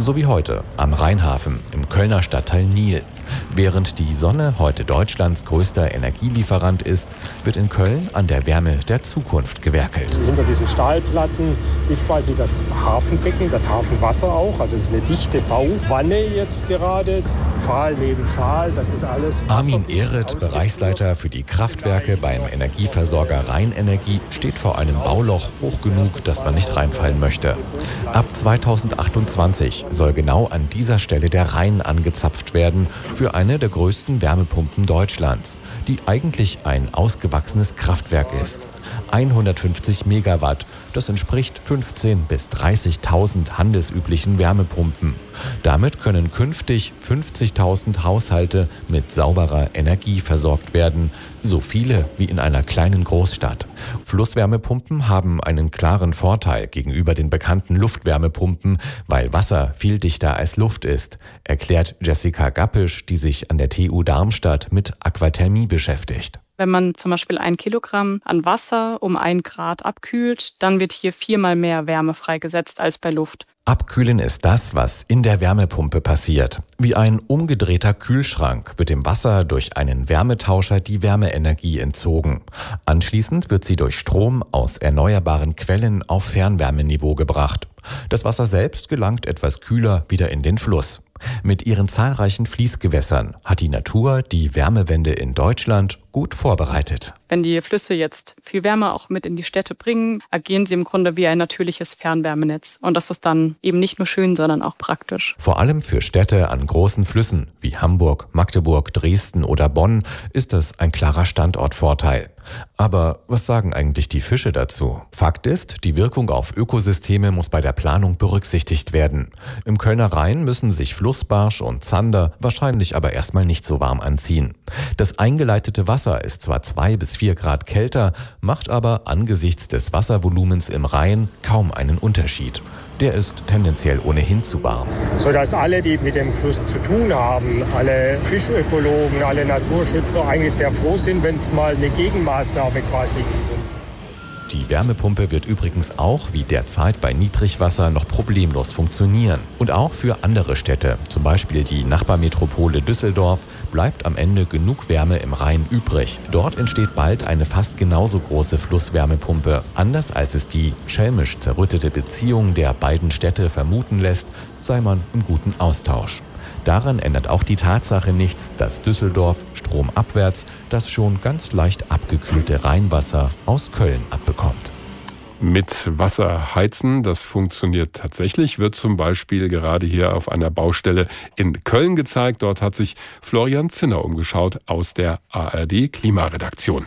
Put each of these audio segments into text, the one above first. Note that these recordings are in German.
So wie heute am Rheinhafen im Kölner Stadtteil Nil. Während die Sonne heute Deutschlands größter Energielieferant ist, wird in Köln an der Wärme der Zukunft gewerkelt. Hinter diesen Stahlplatten ist quasi das Hafenbecken, das Hafenwasser auch. Also es ist eine dichte Bauwanne jetzt gerade. Pfahl neben Pfahl, das ist alles. Armin Ehret, Bereichsleiter für die Kraftwerke beim Energieversorger Rheinenergie, steht vor einem Bauloch hoch genug, dass man nicht reinfallen möchte. Ab 2028 soll genau an dieser Stelle der Rhein angezapft werden für eine der größten Wärmepumpen Deutschlands, die eigentlich ein ausgewachsenes Kraftwerk ist. 150 Megawatt, das entspricht 15.000 bis 30.000 handelsüblichen Wärmepumpen. Damit können künftig 50.000 Haushalte mit sauberer Energie versorgt werden, so viele wie in einer kleinen Großstadt. Flusswärmepumpen haben einen klaren Vorteil gegenüber den bekannten Luftwärmepumpen, weil Wasser viel dichter als Luft ist, erklärt Jessica Gappisch, die sich an der TU Darmstadt mit Aquathermie beschäftigt. Wenn man zum Beispiel 1 Kilogramm an Wasser um 1 Grad abkühlt, dann wird hier 4-mal mehr Wärme freigesetzt als bei Luft. Abkühlen ist das, was in der Wärmepumpe passiert. Wie ein umgedrehter Kühlschrank wird dem Wasser durch einen Wärmetauscher die Wärmeenergie entzogen. Anschließend wird sie durch Strom aus erneuerbaren Quellen auf Fernwärmeniveau gebracht. Das Wasser selbst gelangt etwas kühler wieder in den Fluss. Mit ihren zahlreichen Fließgewässern hat die Natur die Wärmewende in Deutschland gut vorbereitet. Wenn die Flüsse jetzt viel Wärme auch mit in die Städte bringen, agieren sie im Grunde wie ein natürliches Fernwärmenetz. Und das ist dann eben nicht nur schön, sondern auch praktisch. Vor allem für Städte an großen Flüssen wie Hamburg, Magdeburg, Dresden oder Bonn ist das ein klarer Standortvorteil. Aber was sagen eigentlich die Fische dazu? Fakt ist, die Wirkung auf Ökosysteme muss bei der Planung berücksichtigt werden. Im Kölner Rhein müssen sich Flussbarsch und Zander wahrscheinlich aber erstmal nicht so warm anziehen. Das eingeleitete Wasser ist zwar 2 bis 4 Grad kälter, macht aber angesichts des Wasservolumens im Rhein kaum einen Unterschied. Der ist tendenziell ohnehin zu warm. Sodass alle, die mit dem Fluss zu tun haben, alle Fischökologen, alle Naturschützer eigentlich sehr froh sind, wenn es mal eine Gegenmaßnahme quasi gibt. Die Wärmepumpe wird übrigens auch wie derzeit bei Niedrigwasser noch problemlos funktionieren. Und auch für andere Städte, zum Beispiel die Nachbarmetropole Düsseldorf, bleibt am Ende genug Wärme im Rhein übrig. Dort entsteht bald eine fast genauso große Flusswärmepumpe. Anders als es die schelmisch zerrüttete Beziehung der beiden Städte vermuten lässt, sei man im guten Austausch. Daran ändert auch die Tatsache nichts, dass Düsseldorf stromabwärts das schon ganz leicht abgekühlte Rheinwasser aus Köln abbekommt. Mit Wasser heizen, das funktioniert tatsächlich, wird zum Beispiel gerade hier auf einer Baustelle in Köln gezeigt. Dort hat sich Florian Zinner umgeschaut aus der ARD Klimaredaktion.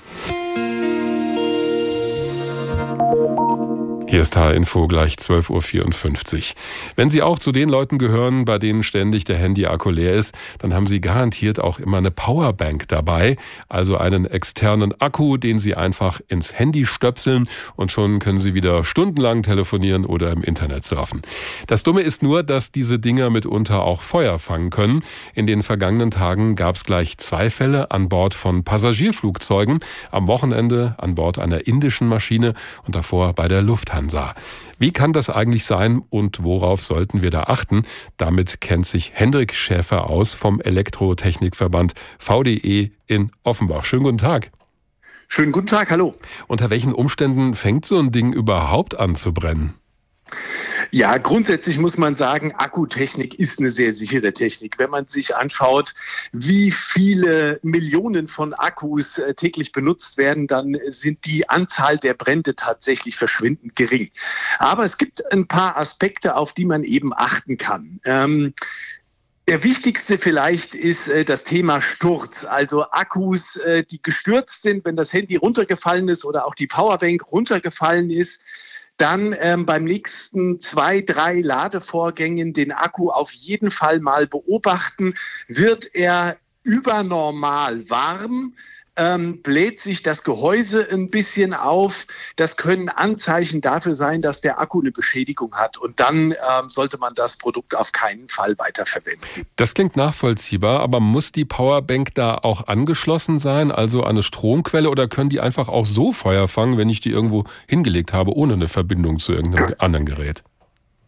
Hier ist HR-Info gleich 12.54 Uhr. Wenn Sie auch zu den Leuten gehören, bei denen ständig der Handy-Akku leer ist, dann haben Sie garantiert auch immer eine Powerbank dabei, also einen externen Akku, den Sie einfach ins Handy stöpseln und schon können Sie wieder stundenlang telefonieren oder im Internet surfen. Das Dumme ist nur, dass diese Dinger mitunter auch Feuer fangen können. In den vergangenen Tagen gab es gleich 2 Fälle an Bord von Passagierflugzeugen, am Wochenende an Bord einer indischen Maschine und davor bei der Lufthansa. Wie kann das eigentlich sein und worauf sollten wir da achten? Damit kennt sich Hendrik Schäfer aus vom Elektrotechnikverband VDE in Offenbach. Schönen guten Tag. Schönen guten Tag, hallo. Unter welchen Umständen fängt so ein Ding überhaupt an zu brennen? Ja, grundsätzlich muss man sagen, Akkutechnik ist eine sehr sichere Technik. Wenn man sich anschaut, wie viele Millionen von Akkus täglich benutzt werden, dann sind die Anzahl der Brände tatsächlich verschwindend gering. Aber es gibt ein paar Aspekte, auf die man eben achten kann. Der wichtigste vielleicht ist das Thema Sturz, also Akkus, die gestürzt sind, wenn das Handy runtergefallen ist oder auch die Powerbank runtergefallen ist. Dann beim nächsten 2, 3 Ladevorgängen den Akku auf jeden Fall mal beobachten. Wird er übernormal warm? Bläht sich das Gehäuse ein bisschen auf. Das können Anzeichen dafür sein, dass der Akku eine Beschädigung hat. Und dann sollte man das Produkt auf keinen Fall weiterverwenden. Das klingt nachvollziehbar, aber muss die Powerbank da auch angeschlossen sein, also eine Stromquelle, oder können die einfach auch so Feuer fangen, wenn ich die irgendwo hingelegt habe, ohne eine Verbindung zu irgendeinem anderen Gerät?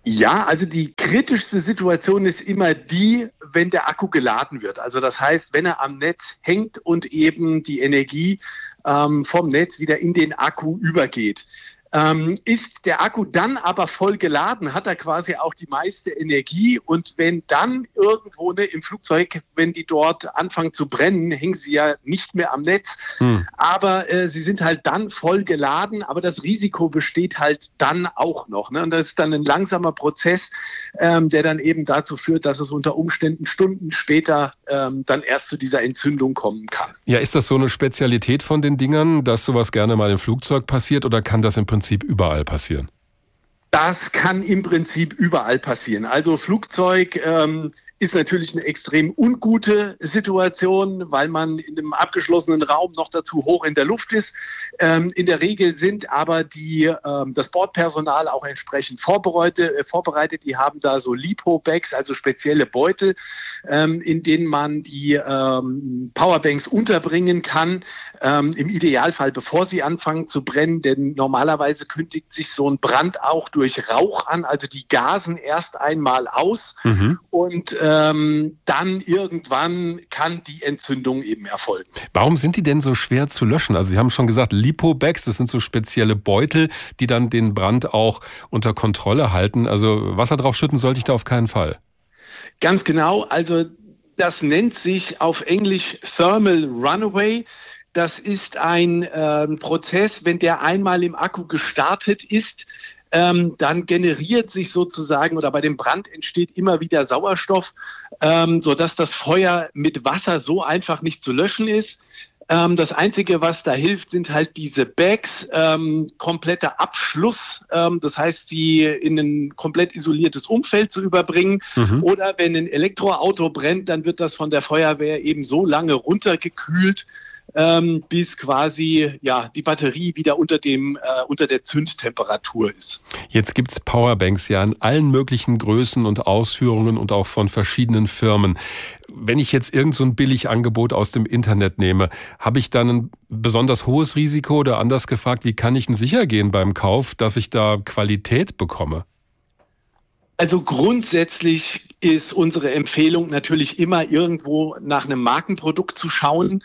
Ja, also die kritischste Situation ist immer die, wenn der Akku geladen wird. Also das heißt, wenn er am Netz hängt und eben die Energie vom Netz wieder in den Akku übergeht. Ist der Akku dann aber voll geladen, hat er quasi auch die meiste Energie, und wenn dann irgendwo im Flugzeug, wenn die dort anfangen zu brennen, hängen sie ja nicht mehr am Netz, aber sie sind halt dann voll geladen, aber das Risiko besteht halt dann auch noch, ne? Und das ist dann ein langsamer Prozess, der dann eben dazu führt, dass es unter Umständen Stunden später dann erst zu dieser Entzündung kommen kann. Ja, ist das so eine Spezialität von den Dingern, dass sowas gerne mal im Flugzeug passiert, oder kann das im Prinzip überall passieren? Das kann im Prinzip überall passieren. Also Flugzeug ist natürlich eine extrem ungute Situation, weil man in einem abgeschlossenen Raum noch dazu hoch in der Luft ist. In der Regel sind aber das Bordpersonal auch entsprechend vorbereitet. Die haben da so Lipo-Bags, also spezielle Beutel, in denen man die Powerbanks unterbringen kann. Im Idealfall, bevor sie anfangen zu brennen, denn normalerweise kündigt sich so ein Brand auch durch Rauch an. Also die gasen erst einmal aus und dann irgendwann kann die Entzündung eben erfolgen. Warum sind die denn so schwer zu löschen? Also Sie haben schon gesagt, Lipo-Bags, das sind so spezielle Beutel, die dann den Brand auch unter Kontrolle halten. Also Wasser drauf schütten sollte ich da auf keinen Fall. Ganz genau, also das nennt sich auf Englisch Thermal Runaway. Das ist ein Prozess, wenn der einmal im Akku gestartet ist, dann generiert sich sozusagen, oder bei dem Brand entsteht immer wieder Sauerstoff, sodass das Feuer mit Wasser so einfach nicht zu löschen ist. Das Einzige, was da hilft, sind halt diese Bags, kompletter Abschluss, das heißt, sie in ein komplett isoliertes Umfeld zu überbringen. Oder wenn ein Elektroauto brennt, dann wird das von der Feuerwehr eben so lange runtergekühlt, bis quasi die Batterie wieder unter der Zündtemperatur ist. Jetzt gibt es Powerbanks ja in allen möglichen Größen und Ausführungen und auch von verschiedenen Firmen. Wenn ich jetzt irgend so ein Billigangebot aus dem Internet nehme, habe ich dann ein besonders hohes Risiko, oder anders gefragt, wie kann ich denn sicher gehen beim Kauf, dass ich da Qualität bekomme? Also grundsätzlich ist unsere Empfehlung natürlich immer, irgendwo nach einem Markenprodukt zu schauen.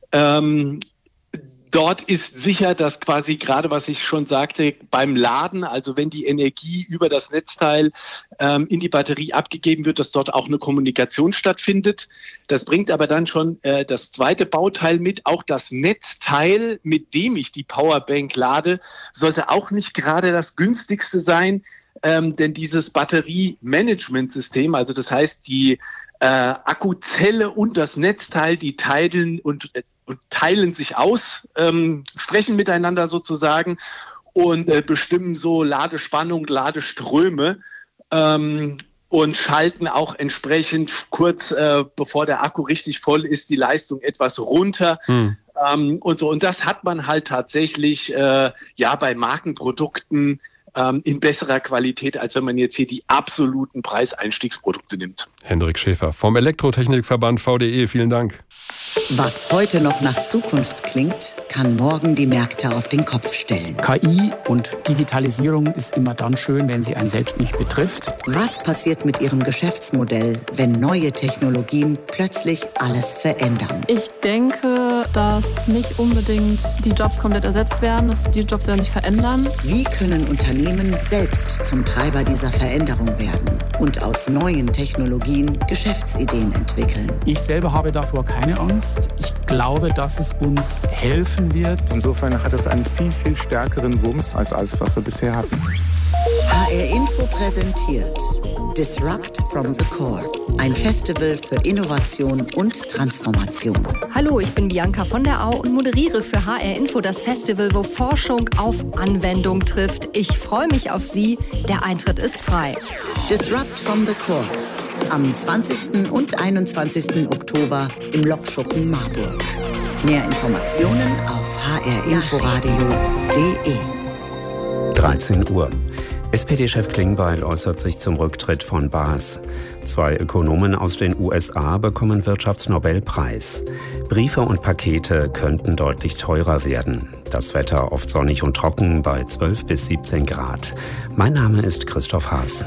Dort ist sicher, dass quasi gerade, was ich schon sagte, beim Laden, also wenn die Energie über das Netzteil in die Batterie abgegeben wird, dass dort auch eine Kommunikation stattfindet. Das bringt aber dann schon das zweite Bauteil mit. Auch das Netzteil, mit dem ich die Powerbank lade, sollte auch nicht gerade das günstigste sein, denn dieses Batteriemanagementsystem, also das heißt die Akkuzelle und das Netzteil, die teilen sich aus, sprechen miteinander sozusagen und bestimmen so Ladespannung, Ladeströme und schalten auch entsprechend kurz bevor der Akku richtig voll ist, die Leistung etwas runter. Und so. Und das hat man halt tatsächlich bei Markenprodukten in besserer Qualität, als wenn man jetzt hier die absoluten Preiseinstiegsprodukte nimmt. Hendrik Schäfer vom Elektrotechnikverband VDE, vielen Dank. Was heute noch nach Zukunft klingt, kann morgen die Märkte auf den Kopf stellen. KI und Digitalisierung ist immer dann schön, wenn sie einen selbst nicht betrifft. Was passiert mit Ihrem Geschäftsmodell, wenn neue Technologien plötzlich alles verändern? Ich denke, dass nicht unbedingt die Jobs komplett ersetzt werden, die Jobs werden sich verändern. Wie können Unternehmen selbst zum Treiber dieser Veränderung werden und aus neuen Technologien Geschäftsideen entwickeln? Ich selber habe davor keine Angst. Ich glaube, dass es uns helfen wird. Insofern hat es einen viel, viel stärkeren Wumms als alles, was wir bisher hatten. HR Info präsentiert Disrupt from the Core, ein Festival für Innovation und Transformation. Hallo, ich bin Bianca von der Au und moderiere für HR Info das Festival, wo Forschung auf Anwendung trifft. Ich freue mich auf Sie. Der Eintritt ist frei. Disrupt from the Core. Am 20. und 21. Oktober im Lokschuppen Marburg. Mehr Informationen auf hrinforadio.de. 13 Uhr. SPD-Chef Klingbeil äußert sich zum Rücktritt von BAS. 2 Ökonomen aus den USA bekommen Wirtschaftsnobelpreis. Briefe und Pakete könnten deutlich teurer werden. Das Wetter oft sonnig und trocken bei 12 bis 17 Grad. Mein Name ist Christoph Haas.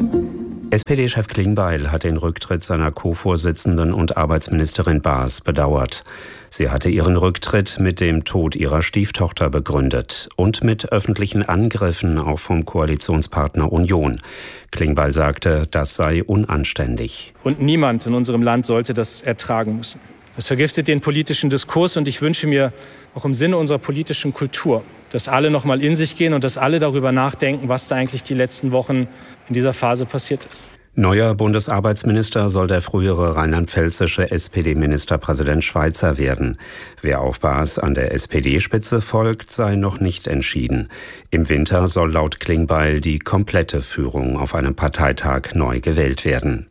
SPD-Chef Klingbeil hat den Rücktritt seiner Co-Vorsitzenden und Arbeitsministerin Baas bedauert. Sie hatte ihren Rücktritt mit dem Tod ihrer Stieftochter begründet und mit öffentlichen Angriffen auch vom Koalitionspartner Union. Klingbeil sagte, das sei unanständig. Und niemand in unserem Land sollte das ertragen müssen. Es vergiftet den politischen Diskurs und ich wünsche mir auch im Sinne unserer politischen Kultur, dass alle noch mal in sich gehen und dass alle darüber nachdenken, was da eigentlich die letzten Wochen in dieser Phase passiert ist. Neuer Bundesarbeitsminister soll der frühere rheinland-pfälzische SPD-Ministerpräsident Schweizer werden. Wer auf Baas an der SPD-Spitze folgt, sei noch nicht entschieden. Im Winter soll laut Klingbeil die komplette Führung auf einem Parteitag neu gewählt werden.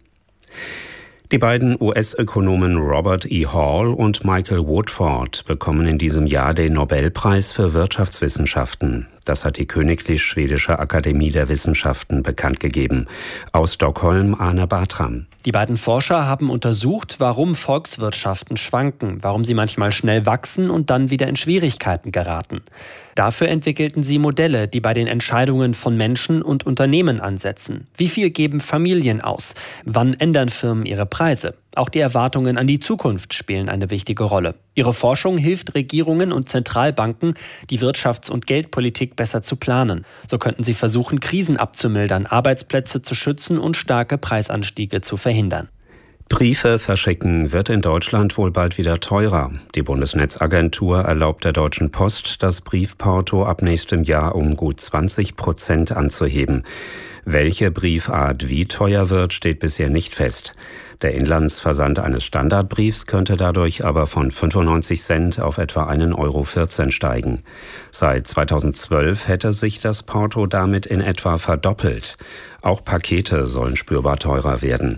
Die beiden US-Ökonomen Robert E. Hall und Michael Woodford bekommen in diesem Jahr den Nobelpreis für Wirtschaftswissenschaften. Das hat die Königlich Schwedische Akademie der Wissenschaften bekannt gegeben. Aus Stockholm Arne Bartram. Die beiden Forscher haben untersucht, warum Volkswirtschaften schwanken, warum sie manchmal schnell wachsen und dann wieder in Schwierigkeiten geraten. Dafür entwickelten sie Modelle, die bei den Entscheidungen von Menschen und Unternehmen ansetzen. Wie viel geben Familien aus? Wann ändern Firmen ihre Preise? Auch die Erwartungen an die Zukunft spielen eine wichtige Rolle. Ihre Forschung hilft Regierungen und Zentralbanken, die Wirtschafts- und Geldpolitik besser zu planen. So könnten sie versuchen, Krisen abzumildern, Arbeitsplätze zu schützen und starke Preisanstiege zu verhindern. Briefe verschicken wird in Deutschland wohl bald wieder teurer. Die Bundesnetzagentur erlaubt der Deutschen Post, das Briefporto ab nächstem Jahr um gut 20% anzuheben. Welche Briefart wie teuer wird, steht bisher nicht fest. Der Inlandsversand eines Standardbriefs könnte dadurch aber von 95 Cent auf etwa 1,14 € steigen. Seit 2012 hätte sich das Porto damit in etwa verdoppelt. Auch Pakete sollen spürbar teurer werden.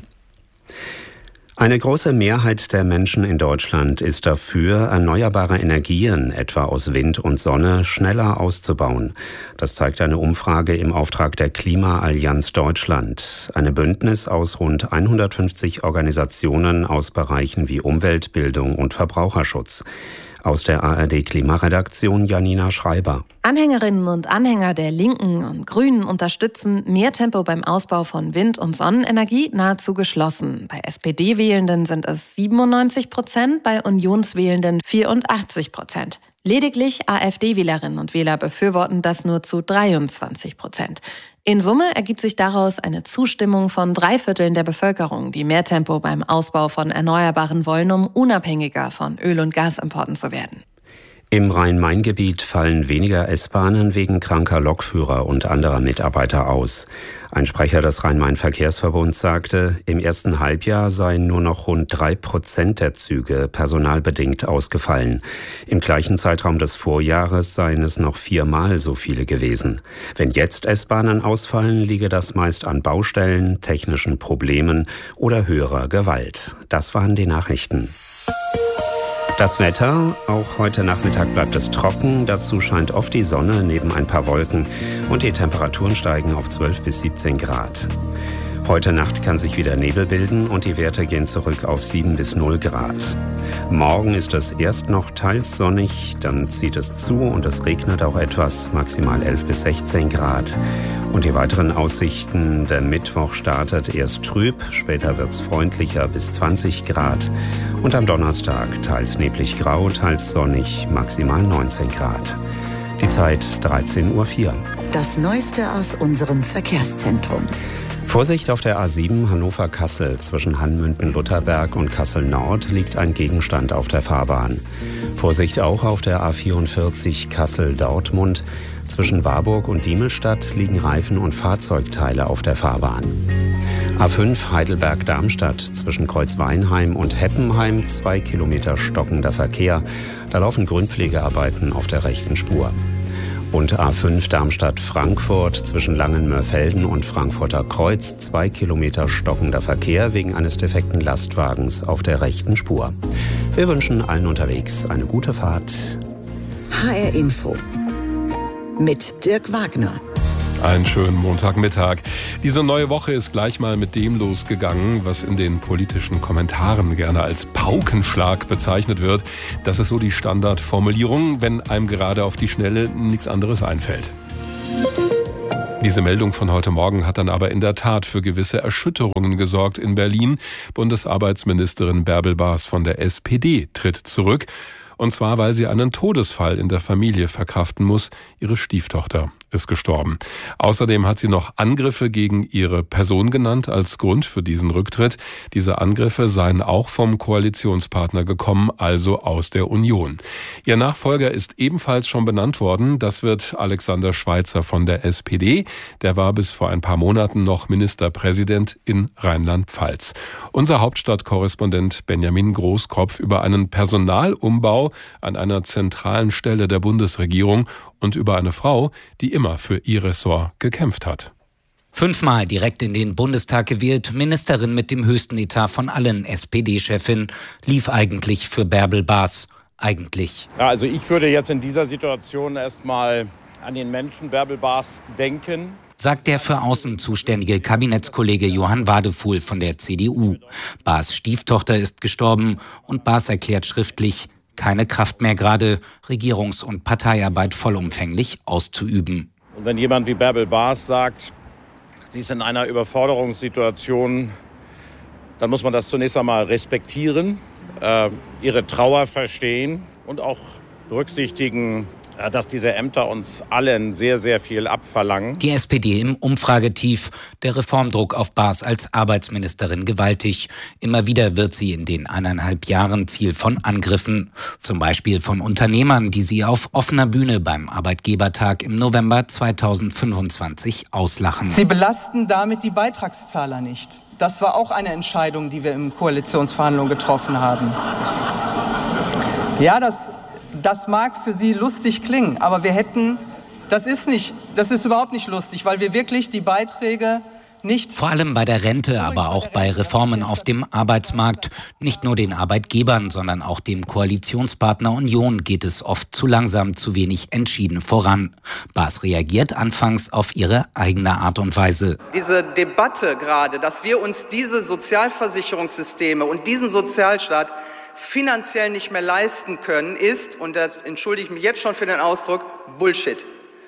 Eine große Mehrheit der Menschen in Deutschland ist dafür, erneuerbare Energien, etwa aus Wind und Sonne, schneller auszubauen. Das zeigt eine Umfrage im Auftrag der Klimaallianz Deutschland. Eine Bündnis aus rund 150 Organisationen aus Bereichen wie Umwelt, Bildung und Verbraucherschutz. Aus der ARD-Klimaredaktion Janina Schreiber. Anhängerinnen und Anhänger der Linken und Grünen unterstützen mehr Tempo beim Ausbau von Wind- und Sonnenenergie nahezu geschlossen. Bei SPD-Wählenden sind es 97%, bei Unionswählenden 84%. Lediglich AfD-Wählerinnen und Wähler befürworten das nur zu 23%. In Summe ergibt sich daraus eine Zustimmung von 3/4 der Bevölkerung, die mehr Tempo beim Ausbau von Erneuerbaren wollen, um unabhängiger von Öl- und Gasimporten zu werden. Im Rhein-Main-Gebiet fallen weniger S-Bahnen wegen kranker Lokführer und anderer Mitarbeiter aus. Ein Sprecher des Rhein-Main-Verkehrsverbunds sagte, im ersten Halbjahr seien nur noch rund 3% der Züge personalbedingt ausgefallen. Im gleichen Zeitraum des Vorjahres seien es noch 4-mal so viele gewesen. Wenn jetzt S-Bahnen ausfallen, liege das meist an Baustellen, technischen Problemen oder höherer Gewalt. Das waren die Nachrichten. Das Wetter, auch heute Nachmittag bleibt es trocken, dazu scheint oft die Sonne neben ein paar Wolken und die Temperaturen steigen auf 12 bis 17 Grad. Heute Nacht kann sich wieder Nebel bilden und die Werte gehen zurück auf 7 bis 0 Grad. Morgen ist es erst noch teils sonnig, dann zieht es zu und es regnet auch etwas, maximal 11 bis 16 Grad. Und die weiteren Aussichten, der Mittwoch startet erst trüb, später wird's freundlicher bis 20 Grad. Und am Donnerstag teils neblig grau, teils sonnig, maximal 19 Grad. Die Zeit 13:04 Uhr. Das Neueste aus unserem Verkehrszentrum. Vorsicht auf der A7 Hannover-Kassel. Zwischen Hanmünden-Lutherberg und Kassel-Nord liegt ein Gegenstand auf der Fahrbahn. Vorsicht auch auf der A44 Kassel-Dortmund. Zwischen Warburg und Diemelstadt liegen Reifen und Fahrzeugteile auf der Fahrbahn. A5 Heidelberg-Darmstadt. Zwischen Kreuzweinheim und Heppenheim 2 Kilometer stockender Verkehr. Da laufen Grünpflegearbeiten auf der rechten Spur. Und A5 Darmstadt-Frankfurt zwischen Langenmörfelden und Frankfurter Kreuz 2 Kilometer stockender Verkehr wegen eines defekten Lastwagens auf der rechten Spur. Wir wünschen allen unterwegs eine gute Fahrt. HR Info mit Dirk Wagner. Einen schönen Montagmittag. Diese neue Woche ist gleich mal mit dem losgegangen, was in den politischen Kommentaren gerne als Paukenschlag bezeichnet wird. Das ist so die Standardformulierung, wenn einem gerade auf die Schnelle nichts anderes einfällt. Diese Meldung von heute Morgen hat dann aber in der Tat für gewisse Erschütterungen gesorgt in Berlin. Bundesarbeitsministerin Bärbel Baas von der SPD tritt zurück. Und zwar, weil sie einen Todesfall in der Familie verkraften muss. Ihre Stieftochter ist gestorben. Außerdem hat sie noch Angriffe gegen ihre Person genannt als Grund für diesen Rücktritt. Diese Angriffe seien auch vom Koalitionspartner gekommen, also aus der Union. Ihr Nachfolger ist ebenfalls schon benannt worden. Das wird Alexander Schweitzer von der SPD. Der war bis vor ein paar Monaten noch Ministerpräsident in Rheinland-Pfalz. Unser Hauptstadtkorrespondent Benjamin Großkopf über einen Personalumbau an einer zentralen Stelle der Bundesregierung und über eine Frau, die immer für ihr Ressort gekämpft hat. 5-mal direkt in den Bundestag gewählt, Ministerin mit dem höchsten Etat von allen, SPD-Chefin, lief eigentlich für Bärbel Baas. Eigentlich. Ja, also ich würde jetzt in dieser Situation erstmal an den Menschen Bärbel Baas denken. Sagt der für Außen zuständige Kabinettskollege Johann Wadefuhl von der CDU. Baas' Stieftochter ist gestorben und Baas erklärt schriftlich, keine Kraft mehr gerade, Regierungs- und Parteiarbeit vollumfänglich auszuüben. Und wenn jemand wie Bärbel Baas sagt, sie ist in einer Überforderungssituation, dann muss man das zunächst einmal respektieren, ihre Trauer verstehen und auch berücksichtigen, dass diese Ämter uns allen sehr, sehr viel abverlangen. Die SPD im Umfragetief, der Reformdruck auf Baas als Arbeitsministerin gewaltig. Immer wieder wird sie in den 1,5 Jahren Ziel von Angriffen. Zum Beispiel von Unternehmern, die sie auf offener Bühne beim Arbeitgebertag im November 2025 auslachen. Sie belasten damit die Beitragszahler nicht. Das war auch eine Entscheidung, die wir in Koalitionsverhandlungen getroffen haben. Ja, das mag für Sie lustig klingen, aber das ist überhaupt nicht lustig, weil wir wirklich die Beiträge nicht... Vor allem bei der Rente, aber auch bei Reformen auf dem Arbeitsmarkt. Nicht nur den Arbeitgebern, sondern auch dem Koalitionspartner Union geht es oft zu langsam, zu wenig entschieden voran. Baas reagiert anfangs auf ihre eigene Art und Weise. Diese Debatte gerade, dass wir uns diese Sozialversicherungssysteme und diesen Sozialstaat finanziell nicht mehr leisten können, ist, und da entschuldige ich mich jetzt schon für den Ausdruck, Bullshit.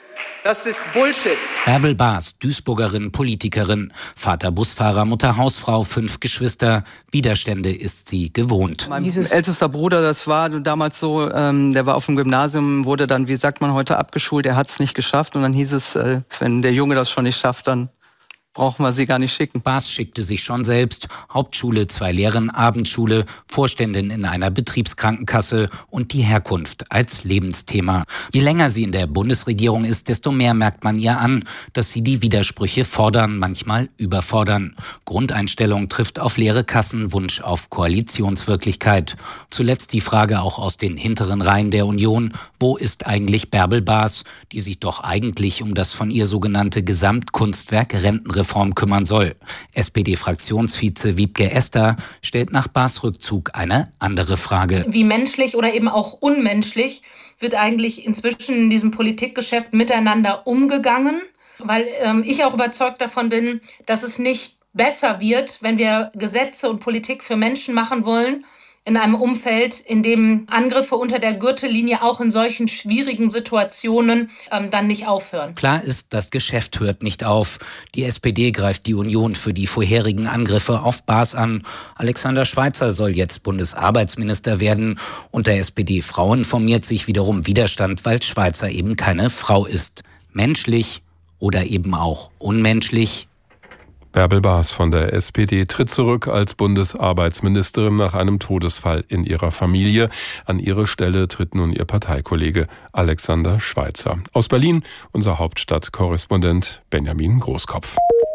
Das ist Bullshit. Bärbel Baas, Duisburgerin, Politikerin, Vater Busfahrer, Mutter Hausfrau, 5 Geschwister. Widerstände ist sie gewohnt. Mein ältester Bruder, das war damals so, der war auf dem Gymnasium, wurde dann, wie sagt man heute, abgeschult, er hat es nicht geschafft. Und dann hieß es, wenn der Junge das schon nicht schafft, dann brauchen wir sie gar nicht schicken. Baas schickte sich schon selbst. Hauptschule, 2 Lehren, Abendschule, Vorständin in einer Betriebskrankenkasse und die Herkunft als Lebensthema. Je länger sie in der Bundesregierung ist, desto mehr merkt man ihr an, dass sie die Widersprüche fordern, manchmal überfordern. Grundeinstellung trifft auf leere Kassen, Wunsch auf Koalitionswirklichkeit. Zuletzt die Frage auch aus den hinteren Reihen der Union, wo ist eigentlich Bärbel Baas, die sich doch eigentlich um das von ihr sogenannte Gesamtkunstwerk Rentenreform kümmern soll. SPD-Fraktionsvize Wiebke Ester stellt nach Baas Rückzug eine andere Frage. Wie menschlich oder eben auch unmenschlich wird eigentlich inzwischen in diesem Politikgeschäft miteinander umgegangen? Weil ich auch überzeugt davon bin, dass es nicht besser wird, wenn wir Gesetze und Politik für Menschen machen wollen, in einem Umfeld, in dem Angriffe unter der Gürtellinie auch in solchen schwierigen Situationen dann nicht aufhören. Klar ist, das Geschäft hört nicht auf. Die SPD greift die Union für die vorherigen Angriffe auf Baas an. Alexander Schweitzer soll jetzt Bundesarbeitsminister werden. Unter SPD-Frauen formiert sich wiederum Widerstand, weil Schweitzer eben keine Frau ist. Menschlich oder eben auch unmenschlich? Bärbel Baas von der SPD tritt zurück als Bundesarbeitsministerin nach einem Todesfall in ihrer Familie. An ihre Stelle tritt nun ihr Parteikollege Alexander Schweitzer. Aus Berlin unser Hauptstadtkorrespondent Benjamin Großkopf.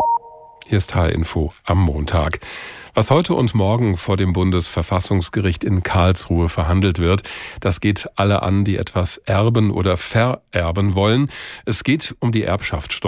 Hier ist HR-Info am Montag. Was heute und morgen vor dem Bundesverfassungsgericht in Karlsruhe verhandelt wird, das geht alle an, die etwas erben oder vererben wollen. Es geht um die Erbschaftssteuer.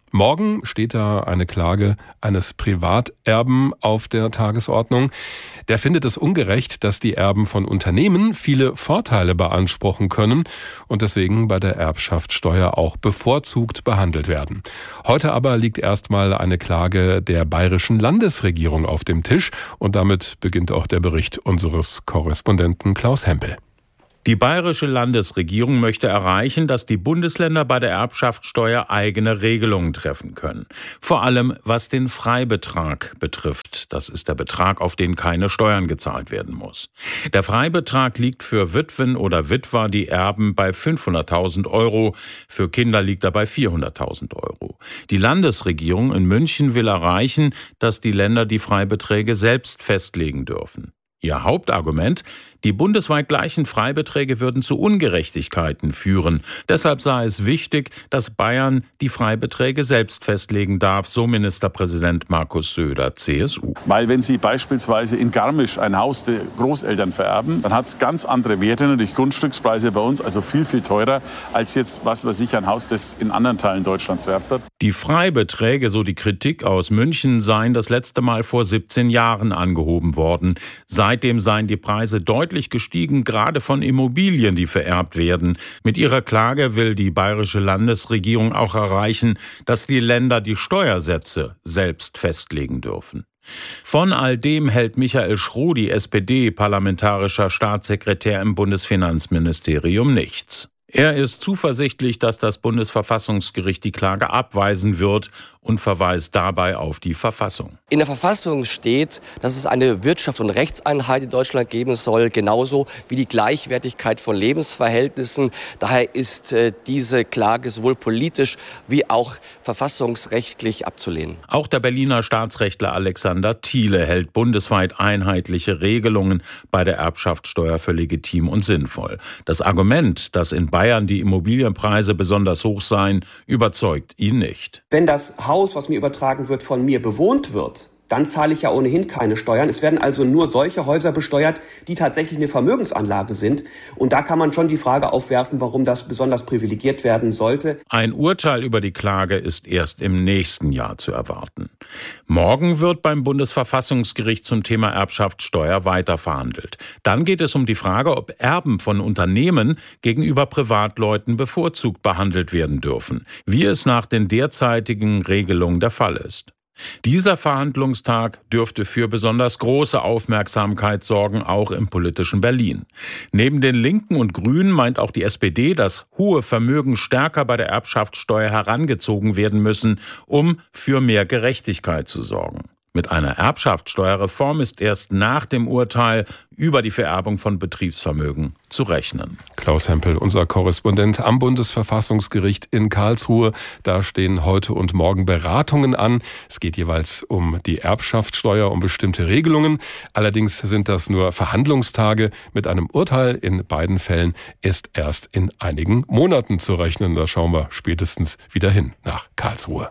Morgen steht da eine Klage eines Privaterben auf der Tagesordnung. Der findet es ungerecht, dass die Erben von Unternehmen viele Vorteile beanspruchen können und deswegen bei der Erbschaftssteuer auch bevorzugt behandelt werden. Heute aber liegt erstmal eine Klage der bayerischen Landesregierung auf dem Tisch und damit beginnt auch der Bericht unseres Korrespondenten Klaus Hempel. Die bayerische Landesregierung möchte erreichen, dass die Bundesländer bei der Erbschaftssteuer eigene Regelungen treffen können. Vor allem was den Freibetrag betrifft. Das ist der Betrag, auf den keine Steuern gezahlt werden muss. Der Freibetrag liegt für Witwen oder Witwer, die erben, bei 500.000 €. Für Kinder liegt er bei 400.000 €. Die Landesregierung in München will erreichen, dass die Länder die Freibeträge selbst festlegen dürfen. Ihr Hauptargument: die bundesweit gleichen Freibeträge würden zu Ungerechtigkeiten führen. Deshalb sei es wichtig, dass Bayern die Freibeträge selbst festlegen darf, so Ministerpräsident Markus Söder, CSU. Weil wenn Sie beispielsweise in Garmisch ein Haus der Großeltern vererben, dann hat es ganz andere Werte, natürlich Grundstückspreise bei uns, also viel, viel teurer als jetzt, was weiß ich, ein Haus, das in anderen Teilen Deutschlands vererbt wird. Die Freibeträge, so die Kritik aus München, seien das letzte Mal vor 17 Jahren angehoben worden. Seitdem seien die Preise deutlich gestiegen, gerade von Immobilien, die vererbt werden. Mit ihrer Klage will die bayerische Landesregierung auch erreichen, dass die Länder die Steuersätze selbst festlegen dürfen. Von all dem hält Michael Schrodi, SPD-parlamentarischer Staatssekretär im Bundesfinanzministerium, nichts. Er ist zuversichtlich, dass das Bundesverfassungsgericht die Klage abweisen wird und verweist dabei auf die Verfassung. In der Verfassung steht, dass es eine Wirtschafts- und Rechtseinheit in Deutschland geben soll, genauso wie die Gleichwertigkeit von Lebensverhältnissen. Daher ist diese Klage sowohl politisch wie auch verfassungsrechtlich abzulehnen. Auch der Berliner Staatsrechtler Alexander Thiele hält bundesweit einheitliche Regelungen bei der Erbschaftssteuer für legitim und sinnvoll. Das Argument, dass in Bayern die Immobilienpreise besonders hoch seien, überzeugt ihn nicht. Wenn das Haus, was mir übertragen wird, von mir bewohnt wird, dann zahle ich ja ohnehin keine Steuern. Es werden also nur solche Häuser besteuert, die tatsächlich eine Vermögensanlage sind. Und da kann man schon die Frage aufwerfen, warum das besonders privilegiert werden sollte. Ein Urteil über die Klage ist erst im nächsten Jahr zu erwarten. Morgen wird beim Bundesverfassungsgericht zum Thema Erbschaftssteuer weiter verhandelt. Dann geht es um die Frage, ob Erben von Unternehmen gegenüber Privatleuten bevorzugt behandelt werden dürfen, wie es nach den derzeitigen Regelungen der Fall ist. Dieser Verhandlungstag dürfte für besonders große Aufmerksamkeit sorgen, auch im politischen Berlin. Neben den Linken und Grünen meint auch die SPD, dass hohe Vermögen stärker bei der Erbschaftssteuer herangezogen werden müssen, um für mehr Gerechtigkeit zu sorgen. Mit einer Erbschaftssteuerreform ist erst nach dem Urteil über die Vererbung von Betriebsvermögen zu rechnen. Klaus Hempel, unser Korrespondent am Bundesverfassungsgericht in Karlsruhe. Da stehen heute und morgen Beratungen an. Es geht jeweils um die Erbschaftssteuer, um bestimmte Regelungen. Allerdings sind das nur Verhandlungstage. Mit einem Urteil in beiden Fällen ist erst in einigen Monaten zu rechnen. Da schauen wir spätestens wieder hin nach Karlsruhe.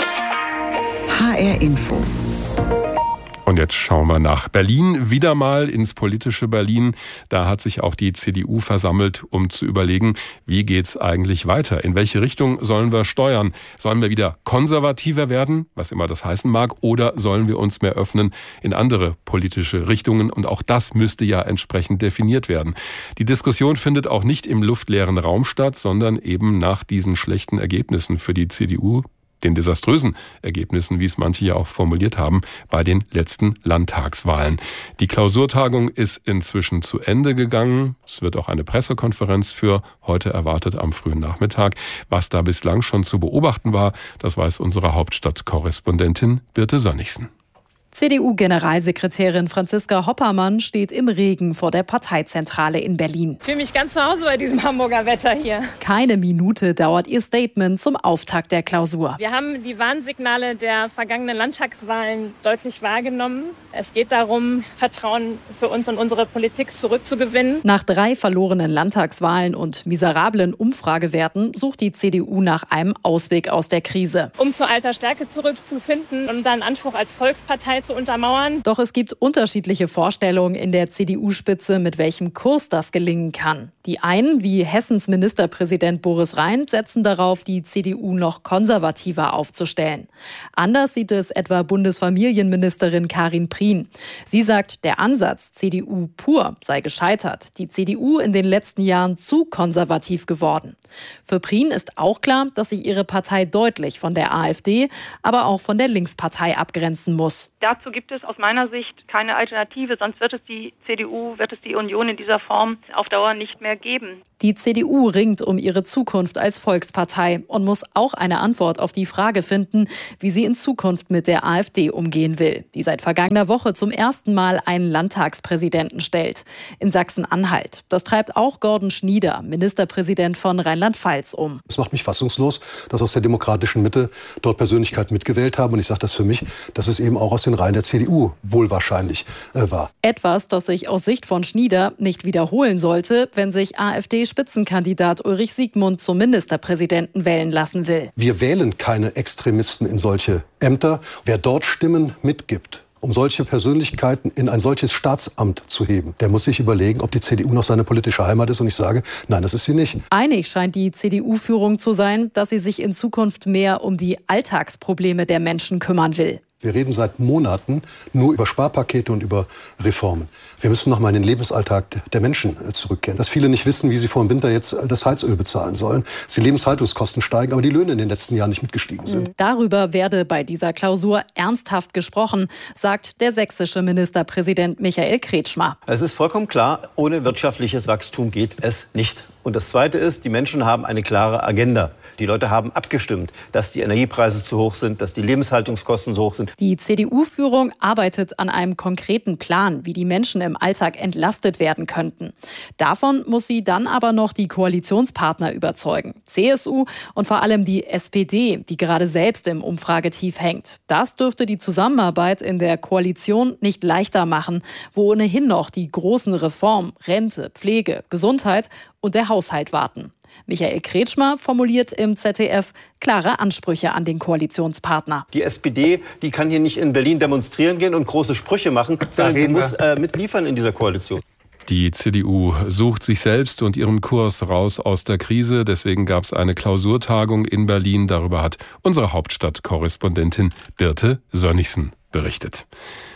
HR Info. Und jetzt schauen wir nach Berlin, wieder mal ins politische Berlin. Da hat sich auch die CDU versammelt, um zu überlegen, wie geht's eigentlich weiter? In welche Richtung sollen wir steuern? Sollen wir wieder konservativer werden, was immer das heißen mag, oder sollen wir uns mehr öffnen in andere politische Richtungen? Und auch das müsste ja entsprechend definiert werden. Die Diskussion findet auch nicht im luftleeren Raum statt, sondern eben nach diesen schlechten Ergebnissen für die CDU, den desaströsen Ergebnissen, wie es manche ja auch formuliert haben, bei den letzten Landtagswahlen. Die Klausurtagung ist inzwischen zu Ende gegangen. Es wird auch eine Pressekonferenz für heute erwartet am frühen Nachmittag. Was da bislang schon zu beobachten war, das weiß unsere Hauptstadtkorrespondentin Birte Sönnigsen. CDU-Generalsekretärin Franziska Hoppermann steht im Regen vor der Parteizentrale in Berlin. Ich fühle mich ganz zu Hause bei diesem Hamburger Wetter hier. Keine Minute dauert ihr Statement zum Auftakt der Klausur. Wir haben die Warnsignale der vergangenen Landtagswahlen deutlich wahrgenommen. Es geht darum, Vertrauen für uns und unsere Politik zurückzugewinnen. Nach 3 verlorenen Landtagswahlen und miserablen Umfragewerten sucht die CDU nach einem Ausweg aus der Krise. Um zur alter Stärke zurückzufinden und dann Anspruch als Volkspartei zu untermauern. Doch es gibt unterschiedliche Vorstellungen in der CDU-Spitze, mit welchem Kurs das gelingen kann. Die einen, wie Hessens Ministerpräsident Boris Rhein, setzen darauf, die CDU noch konservativer aufzustellen. Anders sieht es etwa Bundesfamilienministerin Karin Prien. Sie sagt, der Ansatz CDU pur sei gescheitert. Die CDU in den letzten Jahren zu konservativ geworden. Für Prien ist auch klar, dass sich ihre Partei deutlich von der AfD, aber auch von der Linkspartei abgrenzen muss. Dazu gibt es aus meiner Sicht keine Alternative, sonst wird es die CDU, wird es die Union in dieser Form auf Dauer nicht mehr geben. Die CDU ringt um ihre Zukunft als Volkspartei und muss auch eine Antwort auf die Frage finden, wie sie in Zukunft mit der AfD umgehen will, die seit vergangener Woche zum ersten Mal einen Landtagspräsidenten stellt. In Sachsen-Anhalt. Das treibt auch Gordon Schnieder, Ministerpräsident von Rheinland-Pfalz, um. Es macht mich fassungslos, dass aus der demokratischen Mitte dort Persönlichkeiten mitgewählt haben. Und ich sage das für mich, dass es eben auch aus den Reihen der CDU wohl wahrscheinlich war. Etwas, das sich aus Sicht von Schnieder nicht wiederholen sollte, wenn sich AfD-Spitzenkandidat Ulrich Siegmund zum Ministerpräsidenten wählen lassen will. Wir wählen keine Extremisten in solche Ämter. Wer dort Stimmen mitgibt, um solche Persönlichkeiten in ein solches Staatsamt zu heben, der muss sich überlegen, ob die CDU noch seine politische Heimat ist. Und ich sage, nein, das ist sie nicht. Einig scheint die CDU-Führung zu sein, dass sie sich in Zukunft mehr um die Alltagsprobleme der Menschen kümmern will. Wir reden seit Monaten nur über Sparpakete und über Reformen. Wir müssen noch mal in den Lebensalltag der Menschen zurückkehren. Dass viele nicht wissen, wie sie vor dem Winter jetzt das Heizöl bezahlen sollen. Dass die Lebenshaltungskosten steigen, aber die Löhne in den letzten Jahren nicht mitgestiegen sind. Darüber werde bei dieser Klausur ernsthaft gesprochen, sagt der sächsische Ministerpräsident Michael Kretschmer. Es ist vollkommen klar, ohne wirtschaftliches Wachstum geht es nicht. Und das Zweite ist, die Menschen haben eine klare Agenda. Die Leute haben abgestimmt, dass die Energiepreise zu hoch sind, dass die Lebenshaltungskosten so hoch sind. Die CDU-Führung arbeitet an einem konkreten Plan, wie die Menschen im Alltag entlastet werden könnten. Davon muss sie dann aber noch die Koalitionspartner überzeugen. CSU und vor allem die SPD, die gerade selbst im Umfragetief hängt. Das dürfte die Zusammenarbeit in der Koalition nicht leichter machen, wo ohnehin noch die großen Reformen, Rente, Pflege, Gesundheit und der Haushalt warten. Michael Kretschmer formuliert im ZDF klare Ansprüche an den Koalitionspartner. Die SPD, die kann hier nicht in Berlin demonstrieren gehen und große Sprüche machen, sondern die muss mitliefern in dieser Koalition. Die CDU sucht sich selbst und ihren Kurs raus aus der Krise. Deswegen gab es eine Klausurtagung in Berlin. Darüber hat unsere Hauptstadtkorrespondentin Birte Sönnigsen berichtet.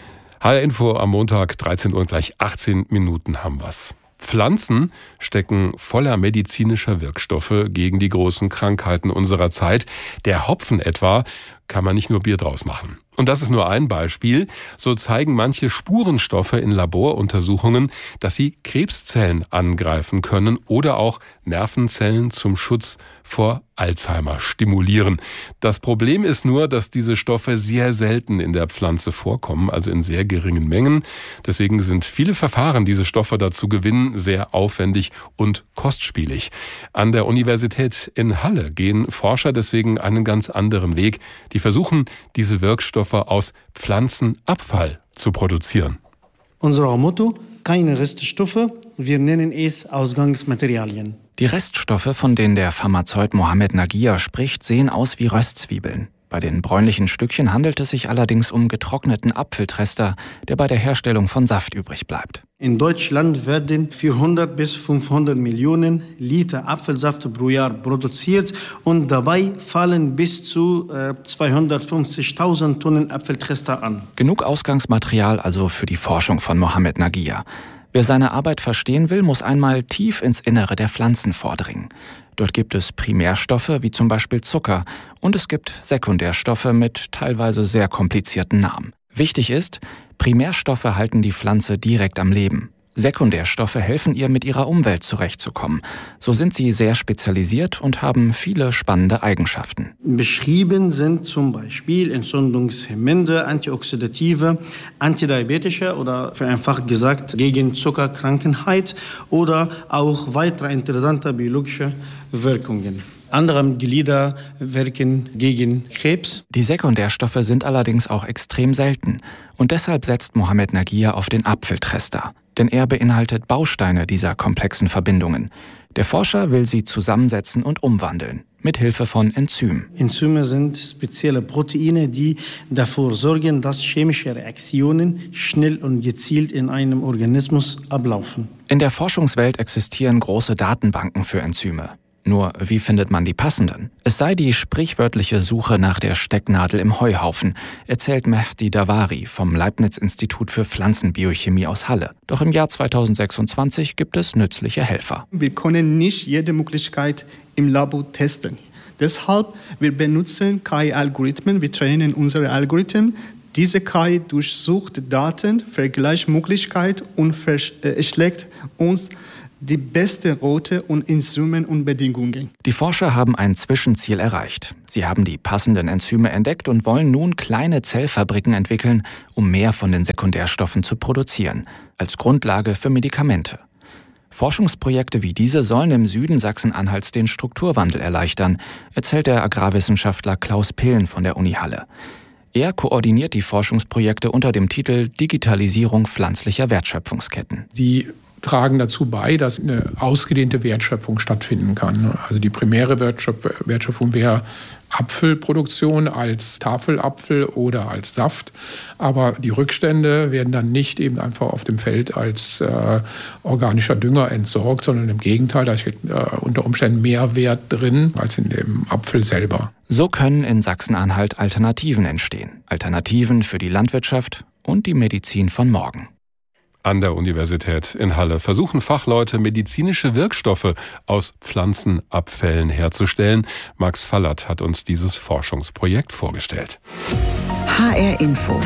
HR Info am Montag, 13 Uhr, gleich 18 Minuten haben wir's. Pflanzen stecken voller medizinischer Wirkstoffe gegen die großen Krankheiten unserer Zeit. Der Hopfen etwa kann man nicht nur Bier draus machen. Und das ist nur ein Beispiel. So zeigen manche Spurenstoffe in Laboruntersuchungen, dass sie Krebszellen angreifen können oder auch Nervenzellen zum Schutz vor Alzheimer stimulieren. Das Problem ist nur, dass diese Stoffe sehr selten in der Pflanze vorkommen, also in sehr geringen Mengen. Deswegen sind viele Verfahren, diese Stoffe dazu gewinnen, sehr aufwendig und kostspielig. An der Universität in Halle gehen Forscher deswegen einen ganz anderen Weg. Die versuchen, diese Wirkstoffe aus Pflanzenabfall zu produzieren. Unser Motto: keine Reststoffe, wir nennen es Ausgangsmaterialien. Die Reststoffe, von denen der Pharmazeut Mohamed Nagia spricht, sehen aus wie Röstzwiebeln. Bei den bräunlichen Stückchen handelt es sich allerdings um getrockneten Apfeltrester, der bei der Herstellung von Saft übrig bleibt. In Deutschland werden 400 bis 500 Millionen Liter Apfelsaft pro Jahr produziert und dabei fallen bis zu 250.000 Tonnen Apfeltrester an. Genug Ausgangsmaterial also für die Forschung von Mohamed Nagia. Wer seine Arbeit verstehen will, muss einmal tief ins Innere der Pflanzen vordringen. Dort gibt es Primärstoffe wie zum Beispiel Zucker und es gibt Sekundärstoffe mit teilweise sehr komplizierten Namen. Wichtig ist, Primärstoffe halten die Pflanze direkt am Leben. Sekundärstoffe helfen ihr, mit ihrer Umwelt zurechtzukommen. So sind sie sehr spezialisiert und haben viele spannende Eigenschaften. Beschrieben sind zum Beispiel entzündungshemmende, antioxidative, antidiabetische oder vereinfacht gesagt gegen Zuckerkrankheit oder auch weitere interessante biologische Wirkungen. Andere Glieder wirken gegen Krebs. Die Sekundärstoffe sind allerdings auch extrem selten. Und deshalb setzt Mohamed Nagia auf den Apfeltrester. Denn er beinhaltet Bausteine dieser komplexen Verbindungen. Der Forscher will sie zusammensetzen und umwandeln. mit Hilfe von Enzymen. Enzyme sind spezielle Proteine, die dafür sorgen, dass chemische Reaktionen schnell und gezielt in einem Organismus ablaufen. In der Forschungswelt existieren große Datenbanken für Enzyme. Nur, wie findet man die passenden? Es sei die sprichwörtliche Suche nach der Stecknadel im Heuhaufen, erzählt Mehdi Davari vom Leibniz-Institut für Pflanzenbiochemie aus Halle. Doch im Jahr 2026 gibt es nützliche Helfer. Wir können nicht jede Möglichkeit im Labor testen. Deshalb wir benutzen KI-Algorithmen, wir trainieren unsere Algorithmen. Diese KI durchsucht Daten, Vergleichsmöglichkeit und schlägt uns die beste Route und Enzymen und Bedingungen. Die Forscher haben ein Zwischenziel erreicht. Sie haben die passenden Enzyme entdeckt und wollen nun kleine Zellfabriken entwickeln, um mehr von den Sekundärstoffen zu produzieren, als Grundlage für Medikamente. Forschungsprojekte wie diese sollen im Süden Sachsen-Anhalts den Strukturwandel erleichtern, erzählt der Agrarwissenschaftler Klaus Pillen von der Uni Halle. Er koordiniert die Forschungsprojekte unter dem Titel Digitalisierung pflanzlicher Wertschöpfungsketten. Sie tragen dazu bei, dass eine ausgedehnte Wertschöpfung stattfinden kann. Also die primäre Wertschöpfung wäre Apfelproduktion als Tafelapfel oder als Saft. Aber die Rückstände werden dann nicht eben einfach auf dem Feld als organischer Dünger entsorgt, sondern im Gegenteil, da steht unter Umständen mehr Wert drin als in dem Apfel selber. So können in Sachsen-Anhalt Alternativen entstehen. Alternativen für die Landwirtschaft und die Medizin von morgen. An der Universität in Halle versuchen Fachleute, medizinische Wirkstoffe aus Pflanzenabfällen herzustellen. Max Fallert hat uns dieses Forschungsprojekt vorgestellt. HR Info.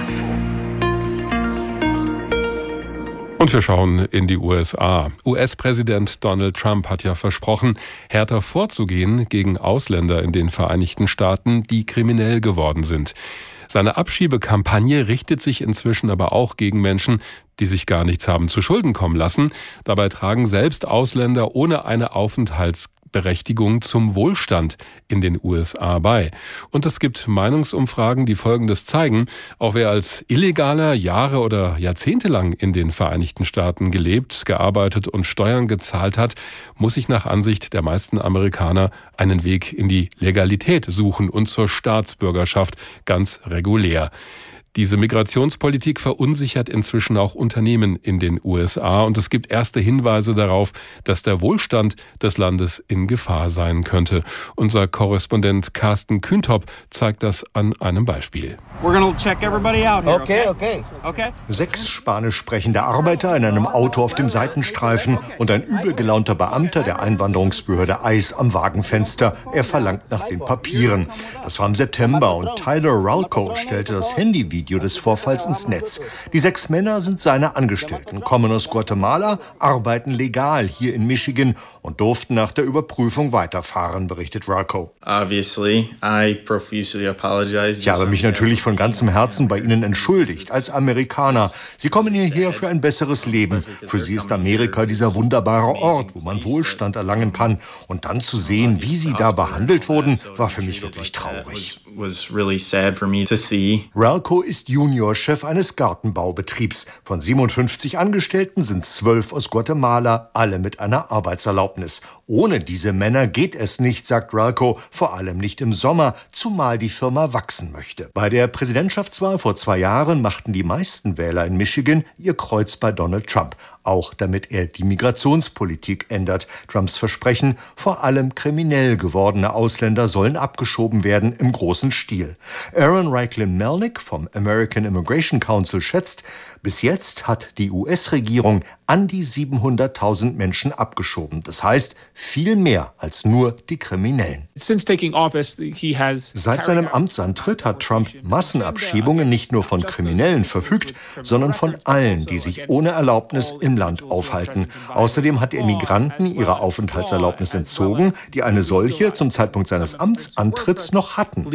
Und wir schauen in die USA. US-Präsident Donald Trump hat ja versprochen, härter vorzugehen gegen Ausländer in den Vereinigten Staaten, die kriminell geworden sind. Seine Abschiebekampagne richtet sich inzwischen aber auch gegen Menschen, die sich gar nichts haben zu Schulden kommen lassen. Dabei tragen selbst Ausländer ohne eine Aufenthaltsberechtigung zum Wohlstand in den USA bei. Und es gibt Meinungsumfragen, die Folgendes zeigen: Auch wer als Illegaler Jahre oder Jahrzehnte lang in den Vereinigten Staaten gelebt, gearbeitet und Steuern gezahlt hat, muss sich nach Ansicht der meisten Amerikaner einen Weg in die Legalität suchen und zur Staatsbürgerschaft ganz regulär. Diese Migrationspolitik verunsichert inzwischen auch Unternehmen in den USA und es gibt erste Hinweise darauf, dass der Wohlstand des Landes in Gefahr sein könnte. Unser Korrespondent Carsten Kühntop zeigt das an einem Beispiel. Okay. 6 spanisch sprechende Arbeiter in einem Auto auf dem Seitenstreifen und ein übel gelaunter Beamter der Einwanderungsbehörde ICE am Wagenfenster. Er verlangt nach den Papieren. Das war im September und Tyler Ralco stellte das Handyvideo des Vorfalls ins Netz. Die 6 Männer sind seine Angestellten, kommen aus Guatemala, arbeiten legal hier in Michigan und durften nach der Überprüfung weiterfahren, berichtet Ralco. Ich habe mich natürlich von ganzem Herzen bei Ihnen entschuldigt, als Amerikaner. Sie kommen hierher für ein besseres Leben. Für Sie ist Amerika dieser wunderbare Ort, wo man Wohlstand erlangen kann. Und dann zu sehen, wie Sie da behandelt wurden, war für mich wirklich traurig. Ralco ist Juniorchef eines Gartenbaubetriebs. Von 57 Angestellten sind 12 aus Guatemala, alle mit einer Arbeitserlaubnis. Ohne diese Männer geht es nicht, sagt Ralco, vor allem nicht im Sommer, zumal die Firma wachsen möchte. Bei der Präsidentschaftswahl vor 2 Jahren machten die meisten Wähler in Michigan ihr Kreuz bei Donald Trump, auch damit er die Migrationspolitik ändert. Trumps Versprechen, vor allem kriminell gewordene Ausländer sollen abgeschoben werden im großen Stil. Aaron Reichlin-Melnick vom American Immigration Council schätzt, bis jetzt hat die US-Regierung an die 700.000 Menschen abgeschoben. Das heißt, viel mehr als nur die Kriminellen. Seit seinem Amtsantritt hat Trump Massenabschiebungen nicht nur von Kriminellen verfügt, sondern von allen, die sich ohne Erlaubnis im Land aufhalten. Außerdem hat er Migranten ihre Aufenthaltserlaubnis entzogen, die eine solche zum Zeitpunkt seines Amtsantritts noch hatten.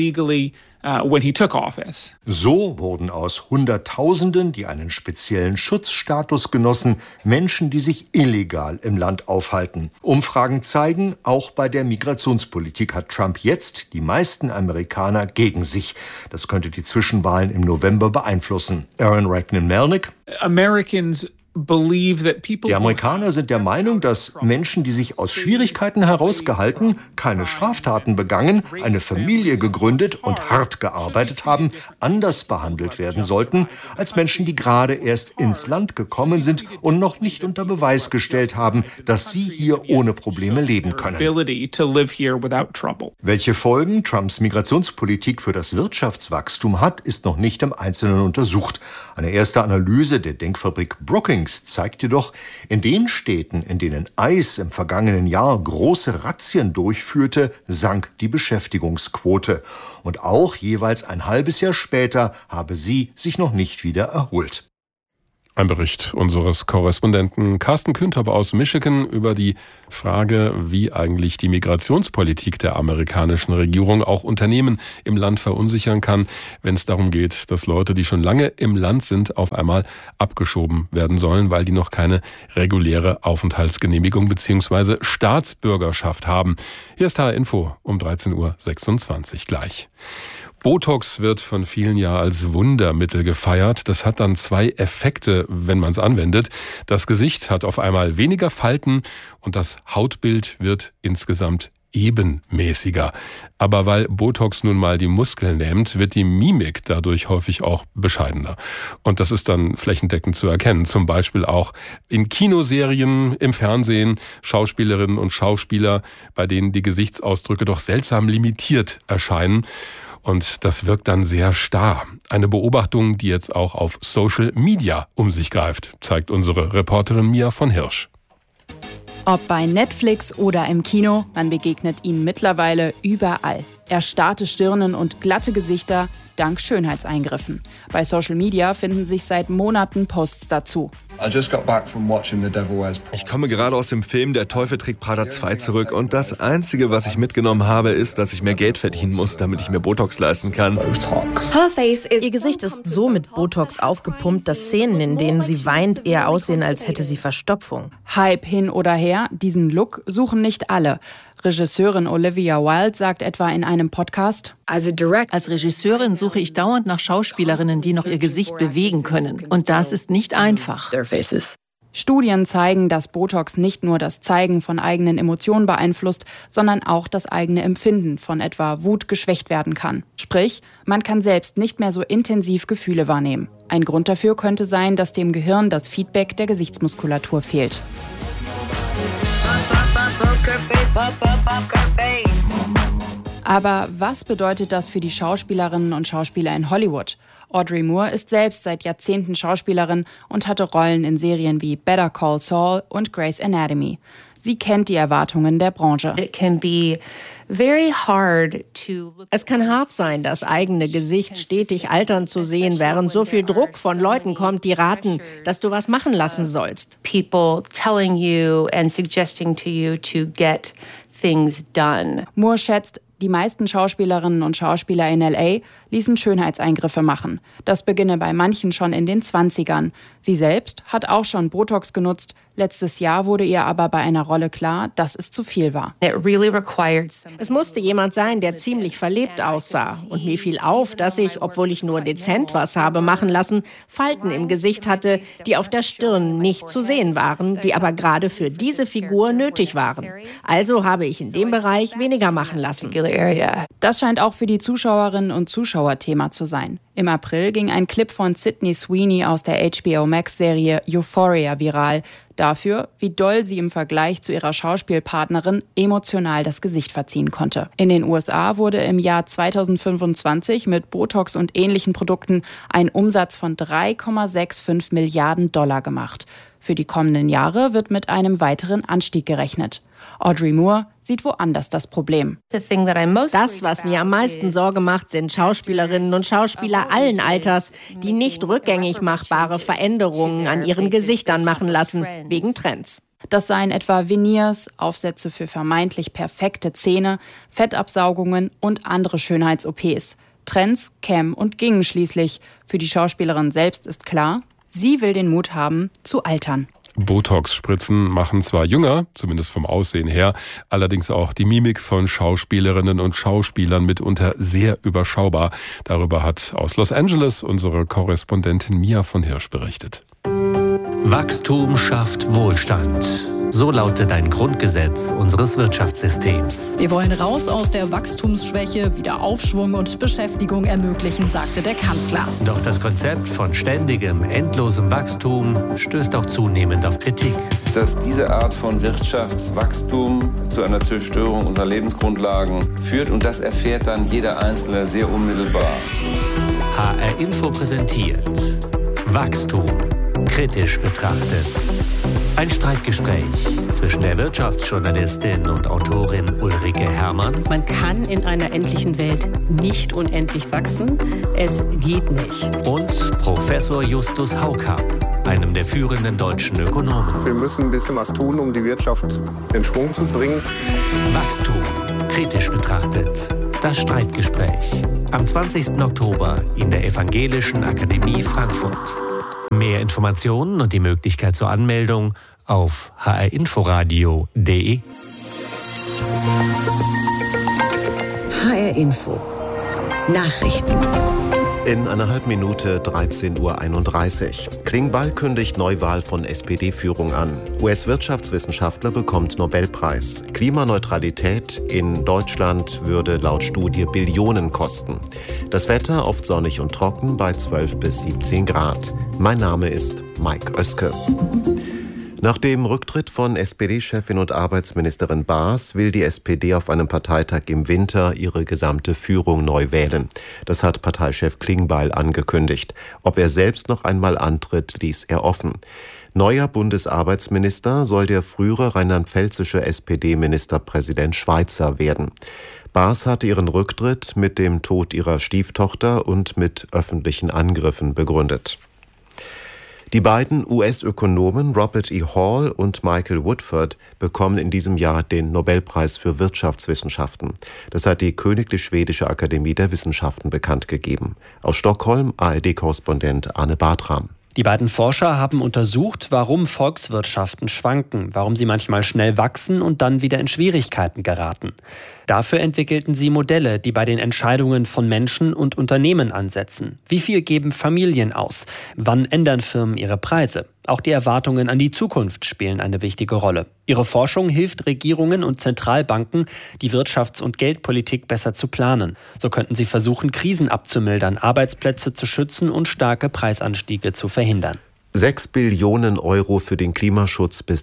So wurden aus Hunderttausenden, die einen speziellen Schutzstatus genossen, Menschen, die sich illegal im Land aufhalten. Umfragen zeigen, auch bei der Migrationspolitik hat Trump jetzt die meisten Amerikaner gegen sich. Das könnte die Zwischenwahlen im November beeinflussen. Aaron Reichlin-Melnick: Die Amerikaner sind der Meinung, dass Menschen, die sich aus Schwierigkeiten herausgehalten, keine Straftaten begangen, eine Familie gegründet und hart gearbeitet haben, anders behandelt werden sollten als Menschen, die gerade erst ins Land gekommen sind und noch nicht unter Beweis gestellt haben, dass sie hier ohne Probleme leben können. Welche Folgen Trumps Migrationspolitik für das Wirtschaftswachstum hat, ist noch nicht im Einzelnen untersucht. Eine erste Analyse der Denkfabrik Brookings zeigt jedoch, in den Städten, in denen ICE im vergangenen Jahr große Razzien durchführte, sank die Beschäftigungsquote. Und auch jeweils ein halbes Jahr später habe sie sich noch nicht wieder erholt. Ein Bericht unseres Korrespondenten Carsten Küntop aus Michigan über die Frage, wie eigentlich die Migrationspolitik der amerikanischen Regierung auch Unternehmen im Land verunsichern kann, wenn es darum geht, dass Leute, die schon lange im Land sind, auf einmal abgeschoben werden sollen, weil die noch keine reguläre Aufenthaltsgenehmigung bzw. Staatsbürgerschaft haben. Hier ist HR Info um 13.26 Uhr gleich. Botox wird von vielen ja als Wundermittel gefeiert. Das hat dann zwei Effekte, wenn man es anwendet. Das Gesicht hat auf einmal weniger Falten und das Hautbild wird insgesamt ebenmäßiger. Aber weil Botox nun mal die Muskeln lähmt, wird die Mimik dadurch häufig auch bescheidener. Und das ist dann flächendeckend zu erkennen. Zum Beispiel auch in Kinoserien, im Fernsehen, Schauspielerinnen und Schauspieler, bei denen die Gesichtsausdrücke doch seltsam limitiert erscheinen. Und das wirkt dann sehr starr. Eine Beobachtung, die jetzt auch auf Social Media um sich greift, zeigt unsere Reporterin Mia von Hirsch. Ob bei Netflix oder im Kino, man begegnet ihnen mittlerweile überall. Erstarrte Stirnen und glatte Gesichter dank Schönheitseingriffen. Bei Social Media finden sich seit Monaten Posts dazu. Ich komme gerade aus dem Film Der Teufel trägt Prada 2 zurück und das Einzige, was ich mitgenommen habe, ist, dass ich mehr Geld verdienen muss, damit ich mir Botox leisten kann. Ihr Gesicht ist so mit Botox aufgepumpt, dass Szenen, in denen sie weint, eher aussehen, als hätte sie Verstopfung. Hype hin oder her, diesen Look suchen nicht alle. Regisseurin Olivia Wilde sagt etwa in einem Podcast: Als Regisseurin suche ich dauernd nach Schauspielerinnen, die noch ihr Gesicht bewegen können. Und das ist nicht einfach. Studien zeigen, dass Botox nicht nur das Zeigen von eigenen Emotionen beeinflusst, sondern auch das eigene Empfinden von etwa Wut geschwächt werden kann. Sprich, man kann selbst nicht mehr so intensiv Gefühle wahrnehmen. Ein Grund dafür könnte sein, dass dem Gehirn das Feedback der Gesichtsmuskulatur fehlt. Aber was bedeutet das für die Schauspielerinnen und Schauspieler in Hollywood? Audrey Moore ist selbst seit Jahrzehnten Schauspielerin und hatte Rollen in Serien wie Better Call Saul und Grey's Anatomy. Sie kennt die Erwartungen der Branche. Es kann hart sein, das eigene Gesicht stetig altern zu sehen, während so viel Druck von Leuten kommt, die raten, dass du was machen lassen sollst. Moore schätzt, die meisten Schauspielerinnen und Schauspieler in L.A. ließen Schönheitseingriffe machen. Das beginne bei manchen schon in den 20ern. Sie selbst hat auch schon Botox genutzt. Letztes Jahr wurde ihr aber bei einer Rolle klar, dass es zu viel war. Es musste jemand sein, der ziemlich verlebt aussah. Und mir fiel auf, dass ich, obwohl ich nur dezent was habe machen lassen, Falten im Gesicht hatte, die auf der Stirn nicht zu sehen waren, die aber gerade für diese Figur nötig waren. Also habe ich in dem Bereich weniger machen lassen. Das scheint auch für die Zuschauerinnen und Zuschauer Thema zu sein. Im April ging ein Clip von Sydney Sweeney aus der HBO Max-Serie Euphoria viral. Dafür, wie doll sie im Vergleich zu ihrer Schauspielpartnerin emotional das Gesicht verziehen konnte. In den USA wurde im Jahr 2025 mit Botox und ähnlichen Produkten ein Umsatz von 3,65 Milliarden $ gemacht. Für die kommenden Jahre wird mit einem weiteren Anstieg gerechnet. Audrey Moore sieht woanders das Problem. Das, was mir am meisten Sorge macht, sind Schauspielerinnen und Schauspieler allen Alters, die nicht rückgängig machbare Veränderungen an ihren Gesichtern machen lassen, wegen Trends. Das seien etwa Veneers, Aufsätze für vermeintlich perfekte Zähne, Fettabsaugungen und andere Schönheits-OPs. Trends kämen und gingen schließlich. Für die Schauspielerin selbst ist klar, sie will den Mut haben, zu altern. Botox-Spritzen machen zwar jünger, zumindest vom Aussehen her, allerdings auch die Mimik von Schauspielerinnen und Schauspielern mitunter sehr überschaubar. Darüber hat aus Los Angeles unsere Korrespondentin Mia von Hirsch berichtet. Wachstum schafft Wohlstand. So lautet ein Grundgesetz unseres Wirtschaftssystems. Wir wollen raus aus der Wachstumsschwäche, wieder Aufschwung und Beschäftigung ermöglichen, sagte der Kanzler. Doch das Konzept von ständigem, endlosem Wachstum stößt auch zunehmend auf Kritik. Dass diese Art von Wirtschaftswachstum zu einer Zerstörung unserer Lebensgrundlagen führt, und das erfährt dann jeder Einzelne sehr unmittelbar. HR Info präsentiert Wachstum kritisch betrachtet. Ein Streitgespräch zwischen der Wirtschaftsjournalistin und Autorin Ulrike Herrmann. Man kann in einer endlichen Welt nicht unendlich wachsen. Es geht nicht. Und Professor Justus Haukamp, einem der führenden deutschen Ökonomen. Wir müssen ein bisschen was tun, um die Wirtschaft in Schwung zu bringen. Wachstum kritisch betrachtet. Das Streitgespräch. Am 20. Oktober in der Evangelischen Akademie Frankfurt. Mehr Informationen und die Möglichkeit zur Anmeldung auf hrinforadio.de. HR Info. Nachrichten. In einer halben Minute 13:31 Uhr. Klingbeil kündigt Neuwahl von SPD-Führung an. US-Wirtschaftswissenschaftler bekommt Nobelpreis. Klimaneutralität in Deutschland würde laut Studie Billionen kosten. Das Wetter oft sonnig und trocken bei 12 bis 17 Grad. Mein Name ist Mike Oeske. Nach dem Rücktritt von SPD-Chefin und Arbeitsministerin Baas will die SPD auf einem Parteitag im Winter ihre gesamte Führung neu wählen. Das hat Parteichef Klingbeil angekündigt. Ob er selbst noch einmal antritt, ließ er offen. Neuer Bundesarbeitsminister soll der frühere rheinland-pfälzische SPD-Ministerpräsident Schweitzer werden. Baas hatte ihren Rücktritt mit dem Tod ihrer Stieftochter und mit öffentlichen Angriffen begründet. Die beiden US-Ökonomen Robert E. Hall und Michael Woodford bekommen in diesem Jahr den Nobelpreis für Wirtschaftswissenschaften. Das hat die Königlich Schwedische Akademie der Wissenschaften bekannt gegeben. Aus Stockholm ARD-Korrespondent Arne Bartram. Die beiden Forscher haben untersucht, warum Volkswirtschaften schwanken, warum sie manchmal schnell wachsen und dann wieder in Schwierigkeiten geraten. Dafür entwickelten sie Modelle, die bei den Entscheidungen von Menschen und Unternehmen ansetzen. Wie viel geben Familien aus? Wann ändern Firmen ihre Preise? Auch die Erwartungen an die Zukunft spielen eine wichtige Rolle. Ihre Forschung hilft Regierungen und Zentralbanken, die Wirtschafts- und Geldpolitik besser zu planen. So könnten sie versuchen, Krisen abzumildern, Arbeitsplätze zu schützen und starke Preisanstiege zu verhindern. 6 Billionen Euro für den Klimaschutz bis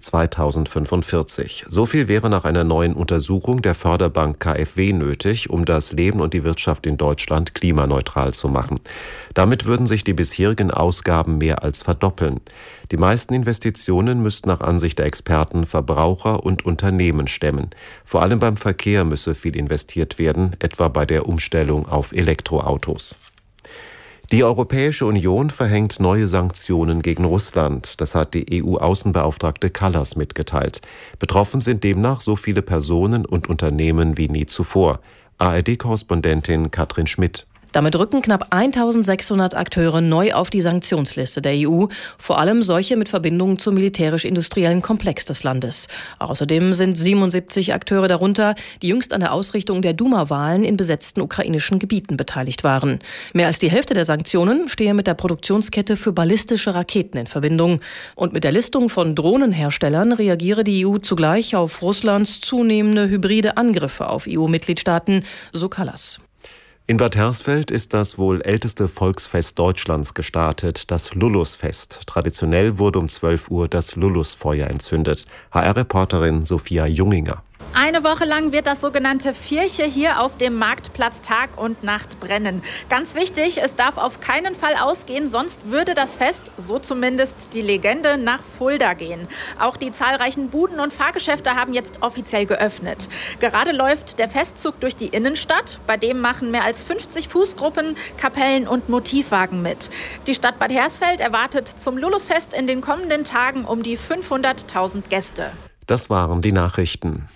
2045. So viel wäre nach einer neuen Untersuchung der Förderbank KfW nötig, um das Leben und die Wirtschaft in Deutschland klimaneutral zu machen. Damit würden sich die bisherigen Ausgaben mehr als verdoppeln. Die meisten Investitionen müssten nach Ansicht der Experten Verbraucher und Unternehmen stemmen. Vor allem beim Verkehr müsse viel investiert werden, etwa bei der Umstellung auf Elektroautos. Die Europäische Union verhängt neue Sanktionen gegen Russland. Das hat die EU-Außenbeauftragte Kallas mitgeteilt. Betroffen sind demnach so viele Personen und Unternehmen wie nie zuvor. ARD-Korrespondentin Katrin Schmidt. Damit rücken knapp 1600 Akteure neu auf die Sanktionsliste der EU, vor allem solche mit Verbindungen zum militärisch-industriellen Komplex des Landes. Außerdem sind 77 Akteure darunter, die jüngst an der Ausrichtung der Duma-Wahlen in besetzten ukrainischen Gebieten beteiligt waren. Mehr als die Hälfte der Sanktionen stehe mit der Produktionskette für ballistische Raketen in Verbindung. Und mit der Listung von Drohnenherstellern reagiere die EU zugleich auf Russlands zunehmende hybride Angriffe auf EU-Mitgliedstaaten, so Kallas. In Bad Hersfeld ist das wohl älteste Volksfest Deutschlands gestartet, das Lullusfest. Traditionell wurde um 12 Uhr das Lullusfeuer entzündet. HR-Reporterin Sophia Junginger. Eine Woche lang wird das sogenannte Vierche hier auf dem Marktplatz Tag und Nacht brennen. Ganz wichtig, es darf auf keinen Fall ausgehen, sonst würde das Fest, so zumindest die Legende, nach Fulda gehen. Auch die zahlreichen Buden und Fahrgeschäfte haben jetzt offiziell geöffnet. Gerade läuft der Festzug durch die Innenstadt. Bei dem machen mehr als 50 Fußgruppen, Kapellen und Motivwagen mit. Die Stadt Bad Hersfeld erwartet zum Lullusfest in den kommenden Tagen um die 500.000 Gäste. Das waren die Nachrichten.